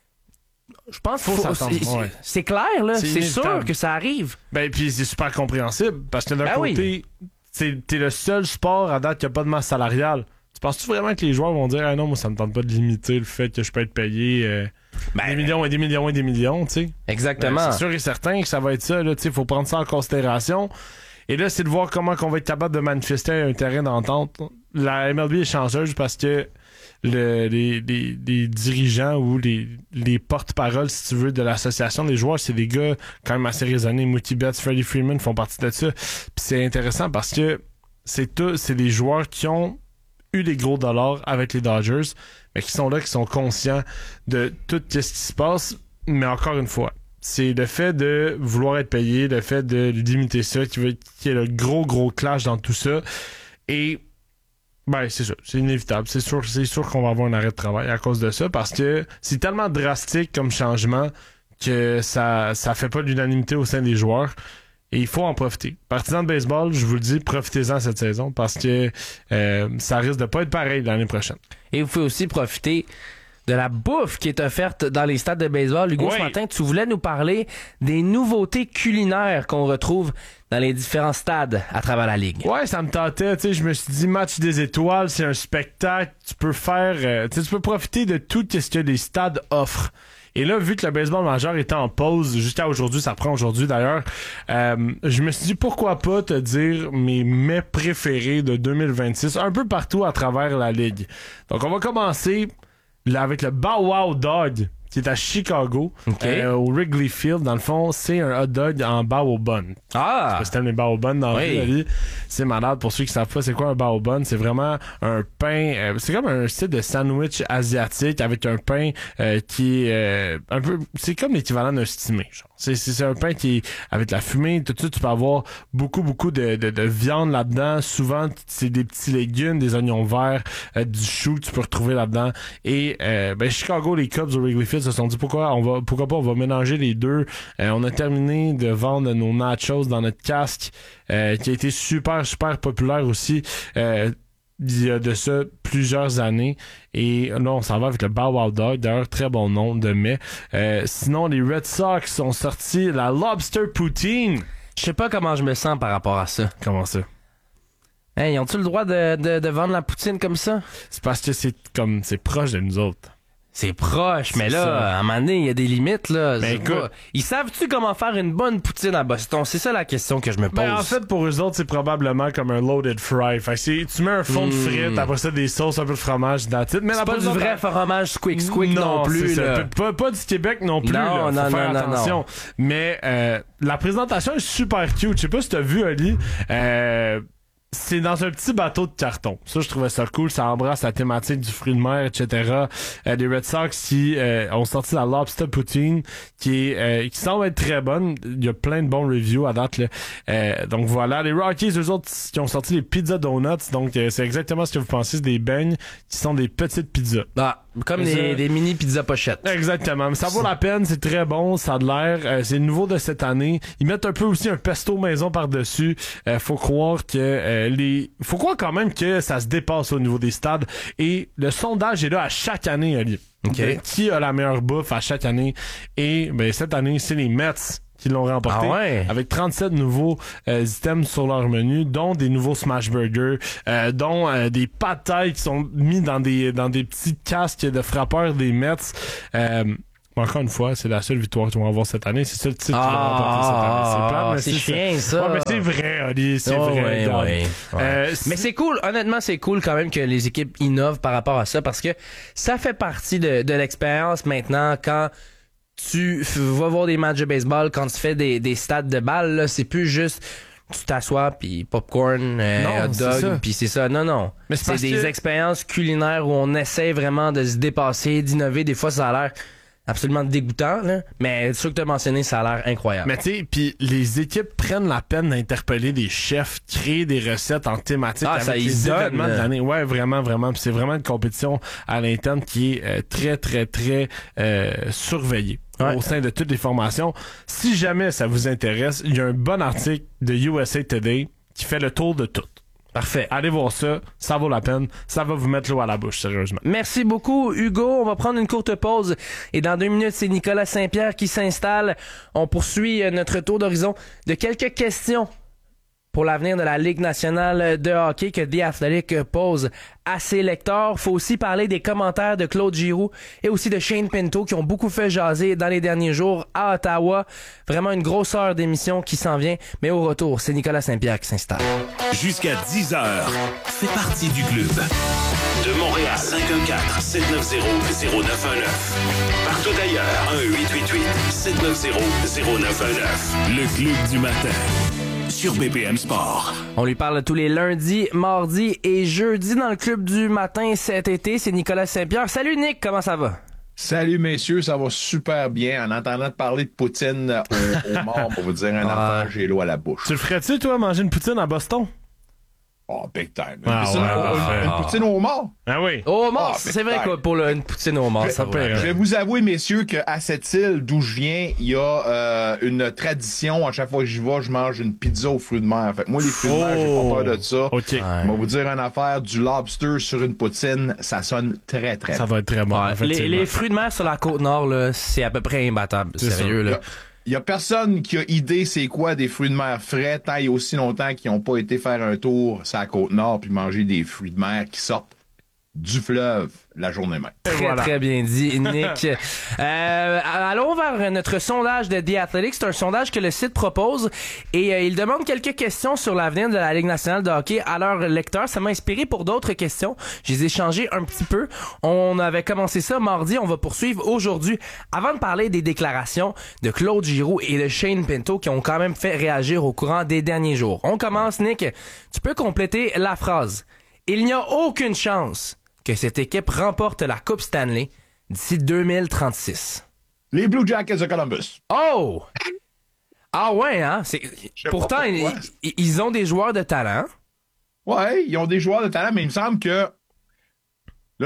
je pense qu'il c'est clair, là. C'est sûr que ça arrive. Ben, puis c'est super compréhensible, parce que d'un côté, t'es le seul sport à date qui a pas de masse salariale. Tu penses-tu vraiment que les joueurs vont dire « Ah non, moi, ça me tente pas de limiter le fait que je peux être payé des millions et des millions et des millions, tu sais. » Exactement. Ben, c'est sûr et certain que ça va être ça, là, tu sais, faut prendre ça en considération. Et là, c'est de voir comment on va être capable de manifester un terrain d'entente. La MLB est chanceuse parce que les dirigeants ou les porte-paroles, si tu veux, de l'association des joueurs, c'est des gars quand même assez raisonnés. Mookie Betts, Freddie Freeman font partie de ça. Puis c'est intéressant parce que c'est des joueurs qui ont eu des gros dollars avec les Dodgers, mais qui sont là, qui sont conscients de tout ce qui se passe. Mais encore une fois, c'est le fait de vouloir être payé, le fait de limiter ça, qui est le gros clash dans tout ça. Et ben c'est ça, c'est inévitable. C'est sûr qu'on va avoir un arrêt de travail à cause de ça, parce que c'est tellement drastique comme changement que ça fait pas l'unanimité au sein des joueurs. Et il faut en profiter. Partisans de baseball, je vous le dis, profitez-en cette saison parce que ça risque de pas être pareil l'année prochaine. Et vous pouvez aussi profiter de la bouffe qui est offerte dans les stades de baseball. Hugo, ce matin, tu voulais nous parler des nouveautés culinaires qu'on retrouve dans les différents stades à travers la Ligue. Ouais, ça me tentait. Tu sais, je me suis dit, match des étoiles, c'est un spectacle. Tu peux faire... tu peux profiter de tout ce que les stades offrent. Et là, vu que le baseball majeur était en pause jusqu'à aujourd'hui, ça prend aujourd'hui d'ailleurs, je me suis dit pourquoi pas te dire mes mets préférés de 2026 un peu partout à travers la ligue. Donc on va commencer là avec le Bow Wow Dog qui est à Chicago, au Wrigley Field. Dans le fond, c'est un hot dog en bao bun. Ah! C'est t'aimes les bao bun dans la vie. C'est malade. Pour ceux qui savent pas c'est quoi un bao bun, c'est vraiment un pain, c'est comme un style de sandwich asiatique avec un pain qui est un peu, c'est comme l'équivalent d'un stimé, genre. C'est un pain qui est avec la fumée, tout ça, tu peux avoir beaucoup de viande là-dedans. Souvent, c'est des petits légumes, des oignons verts, du chou que tu peux retrouver là-dedans. Et Chicago, les Cubs au Wrigley Field se sont dit pourquoi pas on va mélanger les deux. On a terminé de vendre nos nachos dans notre casque, qui a été super populaire aussi. Il y a de ça plusieurs années. Et là, on s'en va avec le Bow Wow Dog. D'ailleurs, très bon nom de mets. Sinon, les Red Sox ont sorti la Lobster Poutine. Je sais pas comment je me sens par rapport à ça. Comment ça? Hey, ont-ils le droit de vendre la poutine comme ça? C'est parce que c'est proche de nous autres. C'est proche, mais là, à un moment donné, il y a des limites, là. Ben écoute, ils savent-tu comment faire une bonne poutine à Boston? C'est ça la question que je me pose. Ben, en fait, pour eux autres, c'est probablement comme un loaded fry. Fait que tu mets un fond de frites, après ça, des sauces, un peu de fromage, that's it. Mais c'est pas du vrai fromage squick non plus, là. Pas du Québec non plus, non, là. Faut faire attention. Non. Mais, la présentation est super cute. Je sais pas si t'as vu, Oli. C'est dans un petit bateau de carton. Ça, je trouvais ça cool. Ça embrasse la thématique du fruit de mer, etc. Les Red Sox qui ont sorti la Lobster Poutine qui semble être très bonne. Il y a plein de bons reviews à date, là. Donc voilà. Les Rockies, eux autres, qui ont sorti les Pizza Donuts. Donc c'est exactement ce que vous pensez. C'est des beignes qui sont des petites pizzas. Ah, comme des mini pizzas pochettes. Exactement. Mais ça vaut la peine. C'est très bon. Ça a de l'air. C'est le nouveau de cette année. Ils mettent un peu aussi un pesto maison par-dessus. Faut croire que faut croire quand même que ça se dépasse au niveau des stades. Et le sondage est là à chaque année, Ali. Okay. Qui a la meilleure bouffe à chaque année? Et cette année, c'est les Mets qui l'ont remporté. Ah ouais? Avec 37 nouveaux items sur leur menu, dont des nouveaux smash burgers, dont des pâtes qui sont mis dans des petits casques de frappeurs des Mets. Encore une fois, c'est la seule victoire qu'ils vont avoir cette année. C'est ça le titre qu'ils vont remporter cette année. C'est plate, mais c'est chiant, ça. Ouais, mais c'est vrai, Oli, c'est vrai. Ouais. Mais c'est cool, honnêtement, c'est cool quand même que les équipes innovent par rapport à ça parce que ça fait partie de l'expérience maintenant quand tu vas voir des matchs de baseball, quand tu fais des stades de balles, là, c'est plus juste tu t'assois puis popcorn, hot dog, puis c'est ça. Non. Mais c'est des expériences culinaires où on essaie vraiment de se dépasser, d'innover. Des fois, ça a l'air absolument dégoûtant, là. Mais ceux que tu as mentionné, ça a l'air incroyable. Mais tu sais, puis les équipes prennent la peine d'interpeller des chefs, créer des recettes en thématique avec ça les événements de l'année. Ouais, vraiment. Puis c'est vraiment une compétition à l'interne qui est très, très, très surveillée. Au sein de toutes les formations. Si jamais ça vous intéresse, il y a un bon article de USA Today qui fait le tour de tout. Parfait. Allez voir ça, ça vaut la peine. Ça va vous mettre l'eau à la bouche, sérieusement. Merci beaucoup, Hugo. On va prendre une courte pause. Et dans 2 minutes, c'est Nicolas Saint-Pierre qui s'installe. On poursuit notre tour d'horizon de quelques questions pour l'avenir de la Ligue nationale de hockey que The Athletic pose à ses lecteurs. Faut aussi parler des commentaires de Claude Giroux et aussi de Shane Pinto qui ont beaucoup fait jaser dans les derniers jours à Ottawa. Vraiment une grosse heure d'émission qui s'en vient. Mais au retour, c'est Nicolas Saint-Pierre qui s'installe. Jusqu'à 10h, fais partie du club. De Montréal, 514-790-0919. Partout ailleurs, 1-888-790-0919. Le club du matin. Sur BPM Sport. On lui parle tous les lundis, mardis et jeudis dans le club du matin cet été. C'est Nicolas Saint-Pierre. Salut Nick, comment ça va? Salut messieurs, ça va super bien. En entendant parler de poutine au mort, on va dire un enfant, j'ai l'eau à la bouche. Tu le ferais-tu, toi, manger une poutine à Boston? Oh, big time. Une poutine au mort? Ah oui. Au mort, c'est vrai que pour une poutine au mort, ça va. Je vais vous avouer, messieurs, qu'à cette île d'où je viens, il y a une tradition. À chaque fois que j'y vais, je mange une pizza aux fruits de mer. Fait que moi, les fruits de mer, j'ai pas peur de ça. OK. On va vous dire une affaire, du lobster sur une poutine, ça sonne très, très Ça va être très bon. Les fruits de mer sur la Côte-Nord, là, c'est à peu près imbattable. Sérieux, là. Il y a personne qui a idée c'est quoi des fruits de mer frais tant il y a aussi longtemps qu'ils n'ont pas été faire un tour sur la Côte-Nord puis manger des fruits de mer qui sortent du fleuve la journée même. Très bien dit, Nick. Allons vers notre sondage de The Athletic. C'est un sondage que le site propose et il demande quelques questions sur l'avenir de la Ligue nationale de hockey à leurs lecteurs. Ça m'a inspiré pour d'autres questions. Je les ai changées un petit peu. On avait commencé ça mardi. On va poursuivre aujourd'hui. Avant de parler des déclarations de Claude Giroux et de Shane Pinto qui ont quand même fait réagir au courant des derniers jours. On commence, Nick. Tu peux compléter la phrase. Il n'y a aucune chance que cette équipe remporte la Coupe Stanley d'ici 2036. Les Blue Jackets de Columbus. Oh! Ah ouais, hein? Pourtant, ils ont des joueurs de talent. Ouais, ils ont des joueurs de talent, mais il me semble que... Là,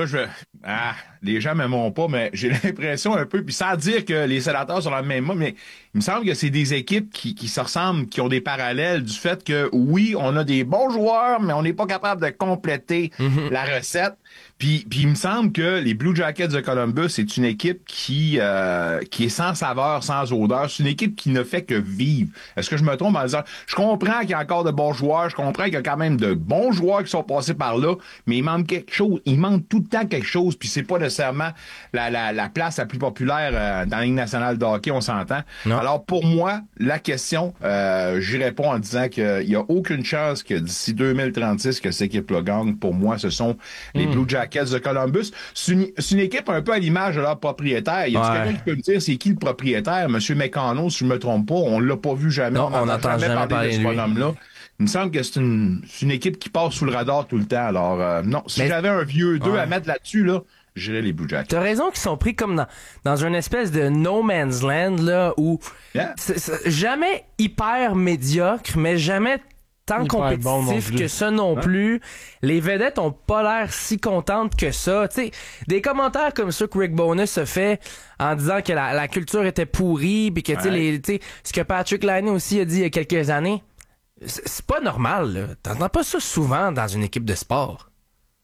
les gens m'aimeront pas, mais j'ai l'impression un peu, puis sans dire que les Sénateurs sont dans le même mot, mais il me semble que c'est des équipes qui se ressemblent, qui ont des parallèles du fait que, oui, on a des bons joueurs, mais on n'est pas capable de compléter la recette. Puis il me semble que les Blue Jackets de Columbus, c'est une équipe qui est sans saveur, sans odeur. C'est une équipe qui ne fait que vivre. Est-ce que je me trompe en disant, je comprends qu'il y a encore de bons joueurs, je comprends qu'il y a quand même de bons joueurs qui sont passés par là, mais il manque quelque chose. Il manque tout le temps quelque chose, puis c'est pas nécessairement la place la plus populaire dans la Ligue nationale de hockey, on s'entend. Non. Alors pour moi, la question, j'y réponds en disant qu'il y a aucune chance que d'ici 2036 que cette équipe-là gagne. Pour moi, ce sont les Blue Jackets de Columbus. C'est une équipe un peu à l'image de leur propriétaire. Il y a quelqu'un qui peut me dire c'est qui le propriétaire? Monsieur Mécano, si je me trompe pas, on l'a pas vu jamais. Non, on n'entend jamais parler de ce bonhomme-là. Il me semble que c'est une équipe qui passe sous le radar tout le temps. Alors, non, si j'avais un vieux 2 à mettre là-dessus, là, j'irais les Blue Jackets. T'as raison qu'ils sont pris comme dans une espèce de no man's land, là, où c'est jamais hyper médiocre, mais jamais tant compétitif que ça non plus. Les vedettes ont pas l'air si contentes que ça. Tu sais, des commentaires comme ça que Rick Bowness a fait en disant que la culture était pourrie, puis que tu sais ce que Patrick Laine aussi a dit il y a quelques années, c'est pas normal. Là. T'entends pas ça souvent dans une équipe de sport.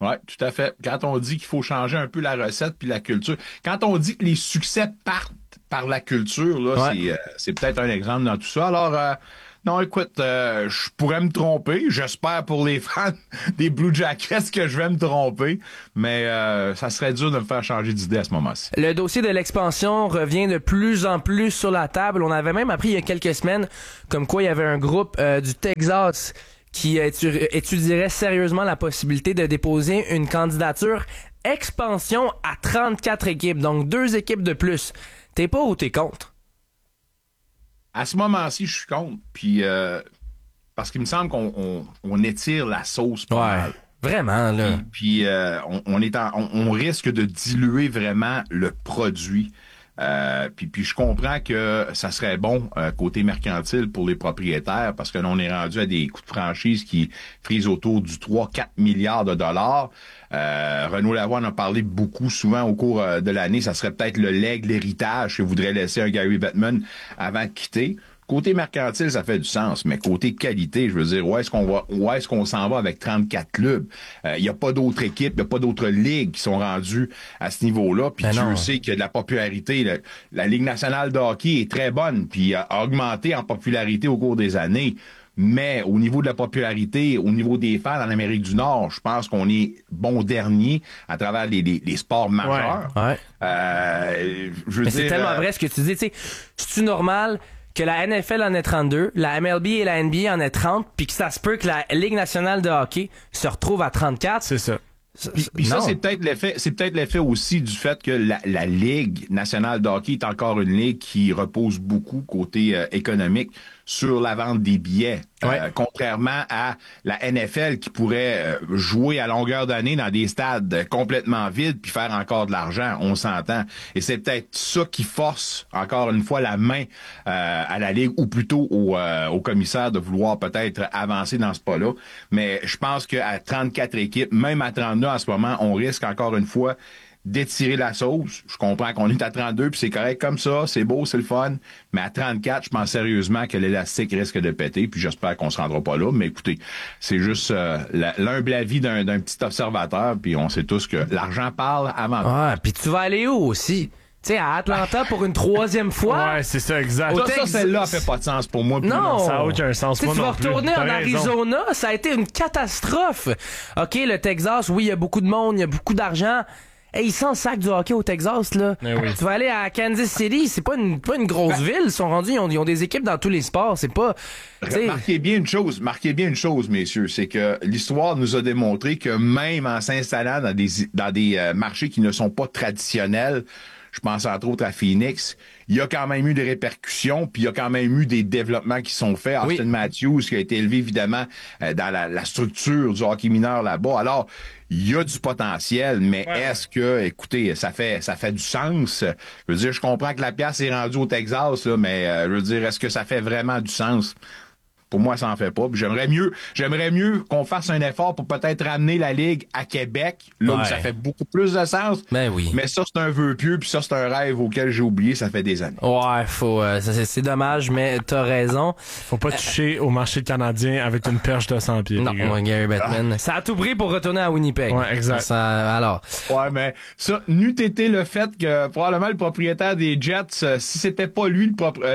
Oui, tout à fait. Quand on dit qu'il faut changer un peu la recette puis la culture, quand on dit que les succès partent par la culture, là, c'est peut-être un exemple dans tout ça. Alors, non, écoute, je pourrais me tromper. J'espère pour les fans des Blue Jackets que je vais me tromper, mais ça serait dur de me faire changer d'idée à ce moment-ci. Le dossier de l'expansion revient de plus en plus sur la table. On avait même appris il y a quelques semaines comme quoi il y avait un groupe du Texas qui étudierait sérieusement la possibilité de déposer une candidature expansion à 34 équipes, donc 2 équipes de plus. T'es pas ou t'es contre? À ce moment-ci, je suis contre, puis parce qu'il me semble qu'on étire la sauce pas mal. Vraiment, là. Puis on risque de diluer vraiment le produit. Puis je comprends que ça serait bon côté mercantile pour les propriétaires parce que là, on est rendu à des coûts de franchise qui frisent autour du 3-4 milliards de dollars. Renaud Lavoie en a parlé beaucoup souvent au cours de l'année. Ça serait peut-être le legs, l'héritage que voudrait laisser un Gary Bettman avant de quitter. Côté mercantile, ça fait du sens, mais côté qualité, je veux dire, où est-ce qu'on s'en va avec 34 clubs? Il n'y a pas d'autres équipes, il n'y a pas d'autres ligues qui sont rendues à ce niveau-là. Puis tu sais qu'il y a de la popularité. La Ligue nationale de hockey est très bonne, puis a augmenté en popularité au cours des années. Mais au niveau de la popularité, au niveau des fans en Amérique du Nord, je pense qu'on est bon dernier à travers les sports majeurs. Ouais. Je veux dire, c'est tellement vrai ce que tu dis. Tu sais, c'est-tu normal que la NFL en ait 32, la MLB et la NBA en aient 30, puis que ça se peut que la Ligue nationale de hockey se retrouve à 34? C'est ça. Puis ça, c'est peut-être l'effet aussi du fait que la Ligue nationale de hockey est encore une ligue qui repose beaucoup côté économique sur la vente des billets. Contrairement à la NFL qui pourrait jouer à longueur d'année dans des stades complètement vides puis faire encore de l'argent, on s'entend. Et c'est peut-être ça qui force encore une fois la main à la Ligue ou plutôt au commissaire de vouloir peut-être avancer dans ce pas-là. Mais je pense qu'à 34 équipes, même à 32 en ce moment, on risque encore une fois d'étirer la sauce. Je comprends qu'on est à 32 puis c'est correct comme ça, c'est beau, c'est le fun, mais à 34, je pense sérieusement que l'élastique risque de péter puis j'espère qu'on se rendra pas là, mais écoutez, c'est juste l'humble avis d'un petit observateur puis on sait tous que l'argent parle avant tout. Ouais, puis tu vas aller où aussi? Tu sais, à Atlanta pour une 3e fois. Ouais, c'est ça, exact. Ça, celle-là fait pas de sens pour moi. Non. Ça n'a aucun sens. Tu vas retourner en Arizona, ça a été une catastrophe. OK, le Texas, oui, il y a beaucoup de monde, il y a beaucoup d'argent. Hey, ils sont sac du hockey au Texas, là. Oui. Tu vas aller à Kansas City, c'est pas une grosse ville. Ils sont rendus, ils ont des équipes dans tous les sports. C'est pas. Marquez bien une chose, messieurs, c'est que l'histoire nous a démontré que même en s'installant dans des marchés qui ne sont pas traditionnels, je pense entre autres à Phoenix, il y a quand même eu des répercussions, puis il y a quand même eu des développements qui sont faits. Austin Matthews, qui a été élevé évidemment dans la structure du hockey mineur là-bas. Alors, il y a du potentiel, mais est-ce que, écoutez, ça fait du sens? Je veux dire, je comprends que la pièce est rendue au Texas, là, mais je veux dire, est-ce que ça fait vraiment du sens? Pour moi, ça en fait pas. Puis j'aimerais mieux qu'on fasse un effort pour peut-être ramener la Ligue à Québec, là où ça fait beaucoup plus de sens. Ben oui. Mais ça, c'est un vœu pieux, puis ça, c'est un rêve auquel j'ai oublié, ça fait des années. Ouais, c'est dommage, mais t'as raison. Faut pas toucher au marché canadien avec une perche de 100 pieds. Non, Gary Bettman. Ça a tout pris pour retourner à Winnipeg. Ouais, exact. Alors. Ouais, mais ça, n'eût été le fait que probablement le propriétaire des Jets, si c'était pas lui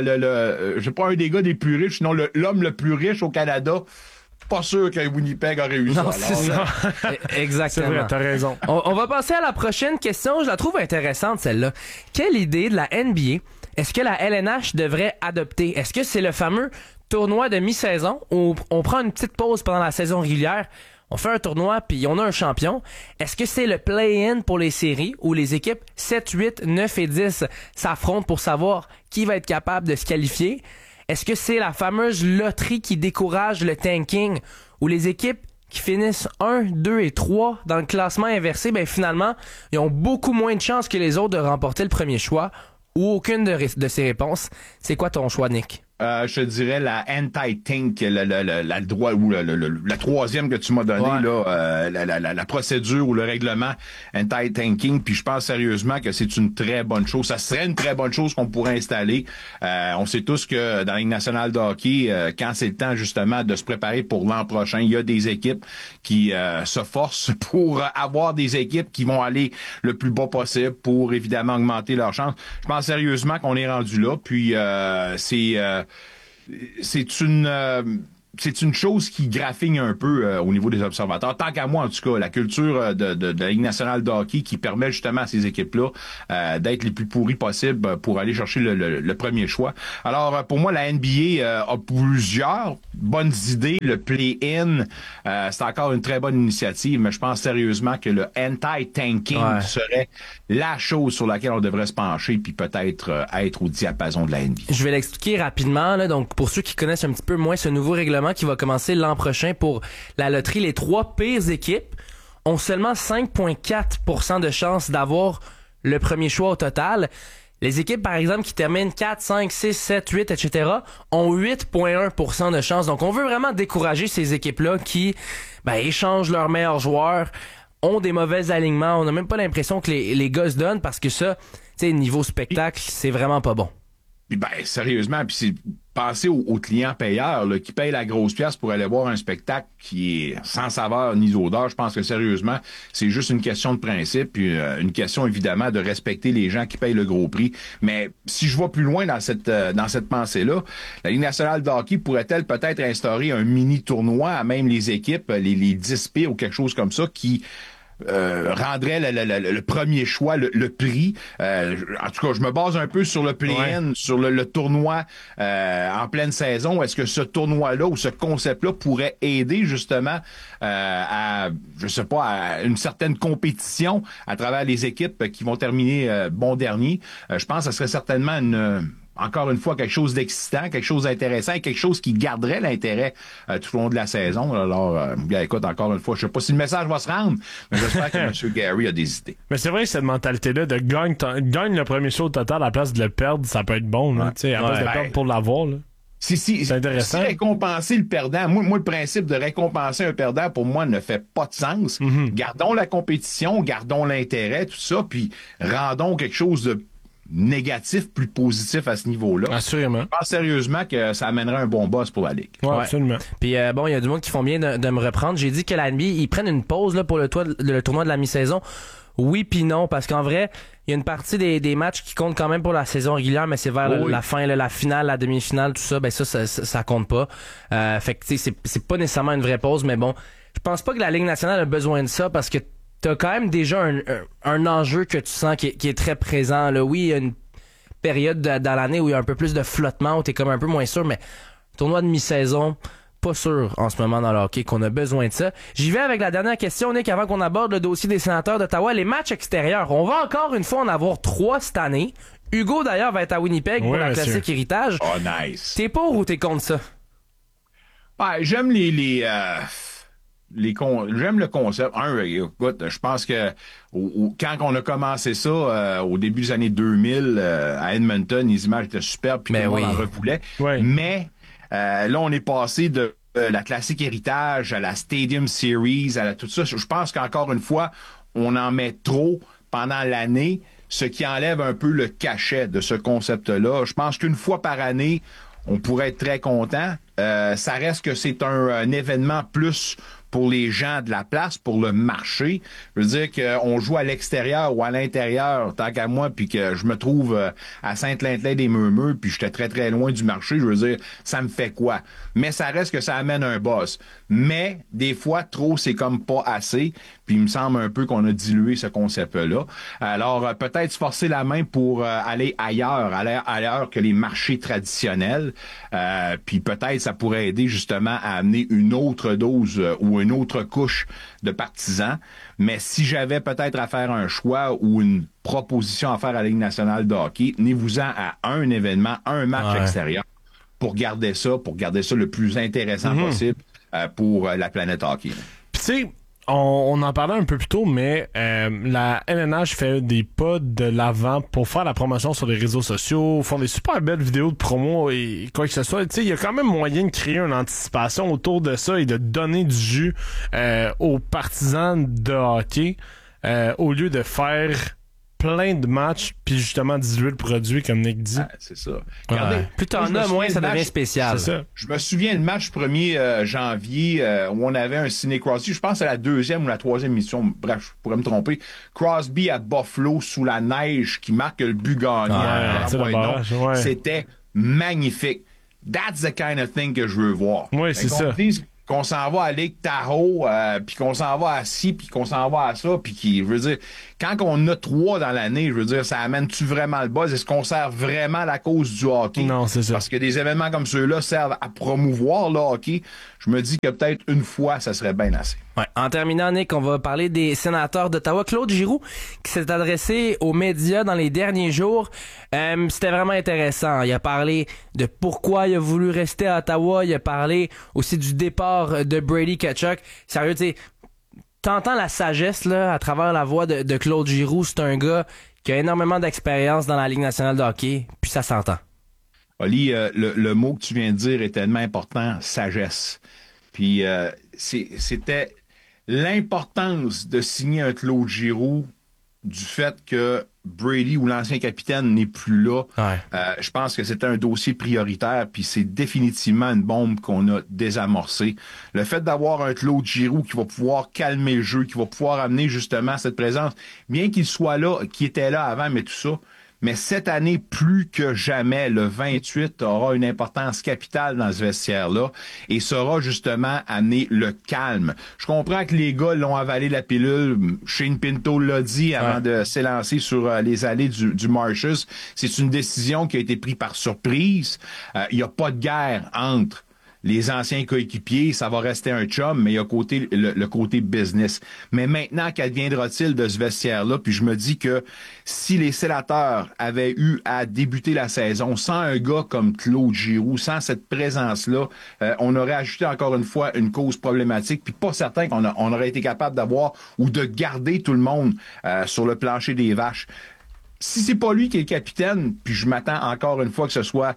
je sais pas, un des gars des plus riches, sinon l'homme le plus riche au Canada, pas sûr que Winnipeg aurait eu ça. Non, c'est ça. Exactement. C'est vrai, t'as raison. On va passer à la prochaine question. Je la trouve intéressante, celle-là. Quelle idée de la NBA est-ce que la LNH devrait adopter? Est-ce que c'est le fameux tournoi de mi-saison où on prend une petite pause pendant la saison régulière, on fait un tournoi puis on a un champion? Est-ce que c'est le play-in pour les séries où les équipes 7, 8, 9 et 10 s'affrontent pour savoir qui va être capable de se qualifier? Est-ce que c'est la fameuse loterie qui décourage le tanking où les équipes qui finissent 1, 2 et 3 dans le classement inversé, ben finalement, ils ont beaucoup moins de chances que les autres de remporter le premier choix ou aucune de ces réponses? C'est quoi ton choix, Nick? je te dirais la anti-tank, la droit ou la troisième que tu m'as donné, là, la procédure ou le règlement anti-tanking. Puis je pense sérieusement que c'est une très bonne chose. Ça serait une très bonne chose qu'on pourrait installer. On sait tous que dans la Ligue nationale de hockey, quand c'est le temps justement de se préparer pour l'an prochain, il y a des équipes qui se forcent pour avoir des équipes qui vont aller le plus bas possible pour évidemment augmenter leurs chances. Je pense sérieusement qu'on est rendu là. Puis c'est une chose qui graffigne un peu au niveau des observateurs. Tant qu'à moi, en tout cas, la culture de la Ligue nationale de hockey qui permet justement à ces équipes-là d'être les plus pourries possibles pour aller chercher le premier choix. Alors, pour moi, la NBA a plusieurs bonnes idées. Le play-in, c'est encore une très bonne initiative, mais je pense sérieusement que le anti-tanking serait la chose sur laquelle on devrait se pencher puis peut-être être au diapason de la NBA. Je vais l'expliquer rapidement, là. Donc, pour ceux qui connaissent un petit peu moins ce nouveau règlement qui va commencer l'an prochain pour la loterie, les 3 pires équipes ont seulement 5,4% de chance d'avoir le premier choix au total. Les équipes, par exemple, qui terminent 4, 5, 6, 7, 8, etc., ont 8,1% de chance. Donc, on veut vraiment décourager ces équipes-là qui échangent leurs meilleurs joueurs, ont des mauvais alignements. On n'a même pas l'impression que les gars se donnent parce que ça, tu sais, niveau spectacle, c'est vraiment pas bon. Puis sérieusement, puis c'est penser aux clients payeurs là, qui payent la grosse pièce pour aller voir un spectacle qui est sans saveur ni odeur. Je pense que sérieusement, c'est juste une question de principe, puis une question évidemment de respecter les gens qui payent le gros prix. Mais si je vais plus loin dans cette pensée-là, la Ligue nationale de hockey pourrait-elle peut-être instaurer un mini tournoi à même les équipes, les 10 pires ou quelque chose comme ça qui rendrait le premier choix, le prix. En tout cas, je me base un peu sur le play-in, sur le tournoi en pleine saison. Est-ce que ce tournoi-là ou ce concept-là pourrait aider justement à une certaine compétition à travers les équipes qui vont terminer bon dernier? Je pense que ce serait certainement encore une fois, quelque chose d'excitant, quelque chose d'intéressant et quelque chose qui garderait l'intérêt tout au long de la saison. Alors, écoute, encore une fois, je sais pas si le message va se rendre, mais j'espère que M. Gary a des idées. Mais c'est vrai que cette mentalité-là de gagne le premier show au total à la place de le perdre, ça peut être bon, là, tu sais, à la place de perdre pour l'avoir, là. C'est intéressant. Si récompenser le perdant, moi, le principe de récompenser un perdant, pour moi, ne fait pas de sens. Mm-hmm. Gardons la compétition, gardons l'intérêt, tout ça, puis rendons quelque chose de négatif, plus positif à ce niveau-là. Assurément. Je pense sérieusement que ça amènerait un bon boss pour la Ligue. Ouais. Absolument. Puis il y a du monde qui font bien de me reprendre. J'ai dit que la NBA, ils prennent une pause là, pour le tournoi de la mi-saison. Oui puis non, parce qu'en vrai, il y a une partie des matchs qui comptent quand même pour la saison régulière, mais c'est vers la fin, la finale, la demi-finale, tout ça, ça compte pas. Fait que tu sais, c'est pas nécessairement une vraie pause, mais bon, je pense pas que la Ligue nationale a besoin de ça parce que t'as quand même déjà un enjeu que tu sens qui est très présent. Là. Oui, il y a une période dans l'année où il y a un peu plus de flottement, où t'es comme un peu moins sûr, mais tournoi de mi-saison, pas sûr en ce moment dans le hockey qu'on a besoin de ça. J'y vais avec la dernière question, Nick, avant qu'on aborde le dossier des Sénateurs d'Ottawa. Les matchs extérieurs, on va encore une fois en avoir 3 cette année. Hugo, d'ailleurs, va être à Winnipeg pour la classique héritage. Oh, nice. T'es pour ou t'es contre ça? J'aime j'aime le concept. Écoute, je pense que quand on a commencé ça au début des années 2000 à Edmonton, les images étaient superbes puis tout le monde en revoulait. Oui. Mais là, on est passé de la classique héritage à la Stadium Series, à tout ça. Je pense qu'encore une fois, on en met trop pendant l'année, ce qui enlève un peu le cachet de ce concept-là. Je pense qu'une fois par année, on pourrait être très content. Ça reste que c'est un événement plus pour les gens de la place, pour le marché. Je veux dire qu'on joue à l'extérieur ou à l'intérieur, tant qu'à moi, puis que je me trouve à Saint-Lin-des-Meumeux, puis j'étais très, très loin du marché, je veux dire, ça me fait quoi? Mais ça reste que ça amène un boss. Mais, des fois, trop, c'est comme pas assez, puis il me semble un peu qu'on a dilué ce concept-là. Alors, peut-être se forcer la main pour aller ailleurs que les marchés traditionnels, puis peut-être ça pourrait aider justement à amener une autre dose ou une autre couche de partisans. Mais si j'avais peut-être à faire un choix ou une proposition à faire à la Ligue nationale de hockey, tenez-vous-en à un événement, un match extérieur pour garder ça le plus intéressant possible pour la planète hockey. Puis tu sais, on en parlait un peu plus tôt, mais la LNH fait des pas de l'avant pour faire la promotion sur les réseaux sociaux, font des super belles vidéos de promo et quoi que ce soit. Tu sais, il y a quand même moyen de créer une anticipation autour de ça et de donner du jus aux partisans de hockey au lieu de faire plein de matchs puis justement diluer le produit comme Nick dit. C'est ça. Regardez, plus t'en as, moins ça devient spécial. C'est ça. Je me souviens le match 1er janvier où on avait un Sidney Crosby, je pense à la 2e ou la 3e émission, bref, je pourrais me tromper. Crosby à Buffalo sous la neige qui marque le but gagnant. C'était magnifique. That's the kind of thing que je veux voir. Oui, c'est ça. Qu'on s'en va à Lake Tahoe, puis qu'on s'en va à ci, puis qu'on s'en va à ça, puis je veux dire, quand on a 3 dans l'année, je veux dire, ça amène-tu vraiment le buzz? Est-ce qu'on sert vraiment la cause du hockey? Non, c'est ça. Parce que des événements comme ceux-là servent à promouvoir le hockey. Je me dis que peut-être une fois, ça serait bien assez. Ouais. En terminant, Nick, on va parler des sénateurs d'Ottawa. Claude Giroux, qui s'est adressé aux médias dans les derniers jours. C'était vraiment intéressant. Il a parlé de pourquoi il a voulu rester à Ottawa. Il a parlé aussi du départ de Brady Tkachuk. Sérieux, tu sais, t'entends la sagesse là à travers la voix de Claude Giroux. C'est un gars qui a énormément d'expérience dans la Ligue nationale de hockey, puis ça s'entend. Oli, le mot que tu viens de dire est tellement important, sagesse. Puis c'était l'importance de signer un Claude Giroux du fait que Brady ou l'ancien capitaine n'est plus là. Ouais. Je pense que c'était un dossier prioritaire, puis c'est définitivement une bombe qu'on a désamorcée. Le fait d'avoir un Claude Giroux qui va pouvoir calmer le jeu, qui va pouvoir amener justement cette présence, bien qu'il soit là, qui était là avant, mais tout ça. Mais cette année, plus que jamais, le 28 aura une importance capitale dans ce vestiaire-là et saura justement amener le calme. Je comprends que les gars l'ont avalé la pilule. Shane Pinto l'a dit avant de s'élancer sur les allées du Marshes. C'est une décision qui a été prise par surprise. Il n'y a pas de guerre entre les anciens coéquipiers, ça va rester un chum, mais il y a le côté business. Mais maintenant, qu'adviendra-t-il de ce vestiaire-là? Puis je me dis que si les Sénateurs avaient eu à débuter la saison sans un gars comme Claude Giroux, sans cette présence-là, on aurait ajouté encore une fois une cause problématique, puis pas certain qu'on aurait été capable d'avoir ou de garder tout le monde sur le plancher des vaches. Si c'est pas lui qui est le capitaine, puis je m'attends encore une fois que ce soit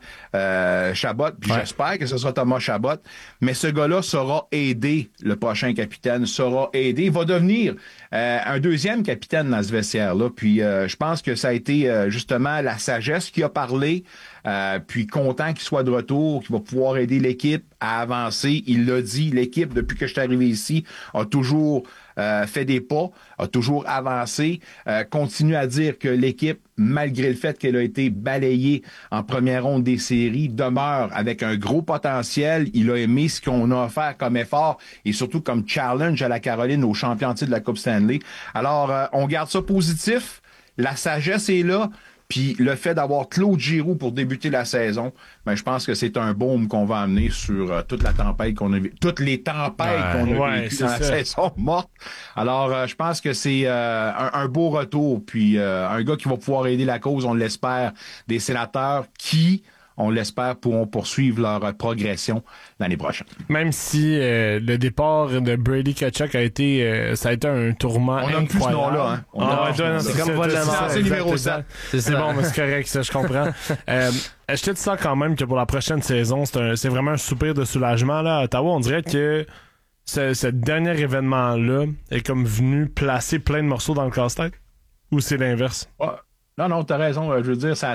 Chabot, puis j'espère que ce soit Thomas Chabot, mais ce gars-là saura aider le prochain capitaine, saura aider, il va devenir un deuxième capitaine dans ce vestiaire-là. Puis je pense que ça a été justement la sagesse qui a parlé, puis content qu'il soit de retour, qu'il va pouvoir aider l'équipe à avancer. Il l'a dit, l'équipe, depuis que je suis arrivé ici, a toujours fait des pas, a toujours avancé, continue à dire que l'équipe, malgré le fait qu'elle a été balayée en première ronde des séries, demeure avec un gros potentiel. Il a aimé ce qu'on a offert comme effort et surtout comme challenge à la Caroline aux champions de la Coupe Stanley. Alors, on garde ça positif. La sagesse est là. Puis le fait d'avoir Claude Giroux pour débuter la saison, ben je pense que c'est un baume qu'on va amener sur toute la tempête qu'on a toutes les tempêtes qu'on a vécues dans la saison morte. Alors je pense que c'est un beau retour, puis un gars qui va pouvoir aider la cause, on l'espère, des Sénateurs qui, on l'espère, pourront poursuivre leur progression l'année prochaine. Même si le départ de Brady Tkachuk a été un tourment incroyable. On a plus ce nom-là, hein? C'est comme Voldemort. C'est numéro 7. C'est bon, mais c'est correct, ça, je comprends. Je te dis ça quand même que pour la prochaine saison, c'est vraiment un soupir de soulagement là à Ottawa. On dirait que ce dernier événement-là est comme venu placer plein de morceaux dans le casse-tête? Ou c'est l'inverse? Non, t'as raison. Je veux dire, ça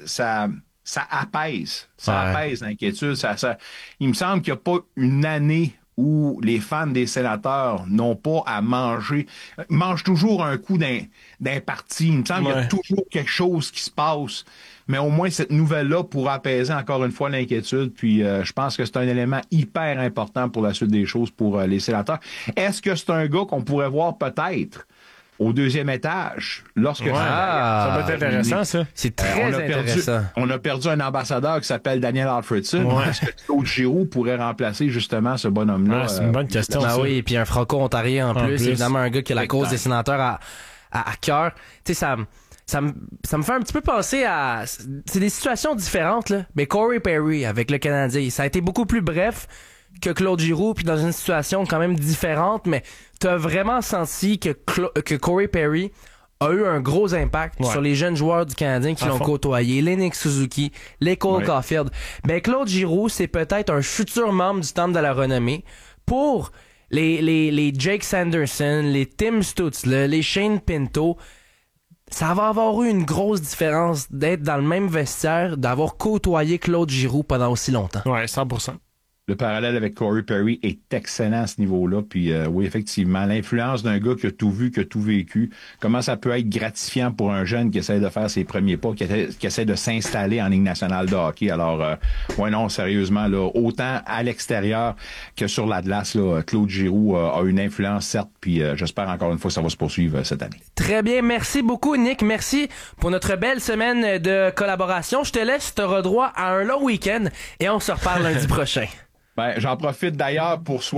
apaise. Ça apaise l'inquiétude. Il me semble qu'il n'y a pas une année où les fans des Sénateurs n'ont pas à manger. Mangent toujours un coup d'un parti. Il me semble qu'il y a toujours quelque chose qui se passe. Mais au moins, cette nouvelle-là pourra apaiser encore une fois l'inquiétude. Puis je pense que c'est un élément hyper important pour la suite des choses pour les Sénateurs. Est-ce que c'est un gars qu'on pourrait voir peut-être au deuxième étage, lorsque ça peut être intéressant, ça. C'est très intéressant. On a perdu un ambassadeur qui s'appelle Daniel Alfredson. Est-ce que Claude Giroux pourrait remplacer justement ce bonhomme-là? C'est une bonne question. Oui, et puis un franco-ontarien en plus. Évidemment, un gars qui a la cause des Sénateurs à cœur. Tu sais, ça me fait un petit peu penser à... C'est des situations différentes, là. Mais Corey Perry avec le Canadien, ça a été beaucoup plus bref que Claude Giroux, puis dans une situation quand même différente, mais t'as vraiment senti que Corey Perry a eu un gros impact sur les jeunes joueurs du Canadien qui l'ont côtoyé, les Nick Suzuki, les Cole Caulfield. Ben, Claude Giroux, c'est peut-être un futur membre du Temple de la Renommée pour les Jake Sanderson, les Tim Stutzle, les Shane Pinto. Ça va avoir eu une grosse différence d'être dans le même vestiaire, d'avoir côtoyé Claude Giroux pendant aussi longtemps. Ouais, 100%. Le parallèle avec Corey Perry est excellent à ce niveau-là. Puis oui, effectivement, l'influence d'un gars qui a tout vu, qui a tout vécu, comment ça peut être gratifiant pour un jeune qui essaie de faire ses premiers pas, qui essaie de s'installer en Ligue nationale de hockey. Alors, ouais, non, sérieusement, là, autant à l'extérieur que sur la glace, là, Claude Giroux a une influence, certes, puis j'espère encore une fois que ça va se poursuivre cette année. Très bien, merci beaucoup, Nick. Merci pour notre belle semaine de collaboration. Je te laisse, tu auras droit à un long week-end et on se reparle lundi prochain. Ben, j'en profite d'ailleurs pour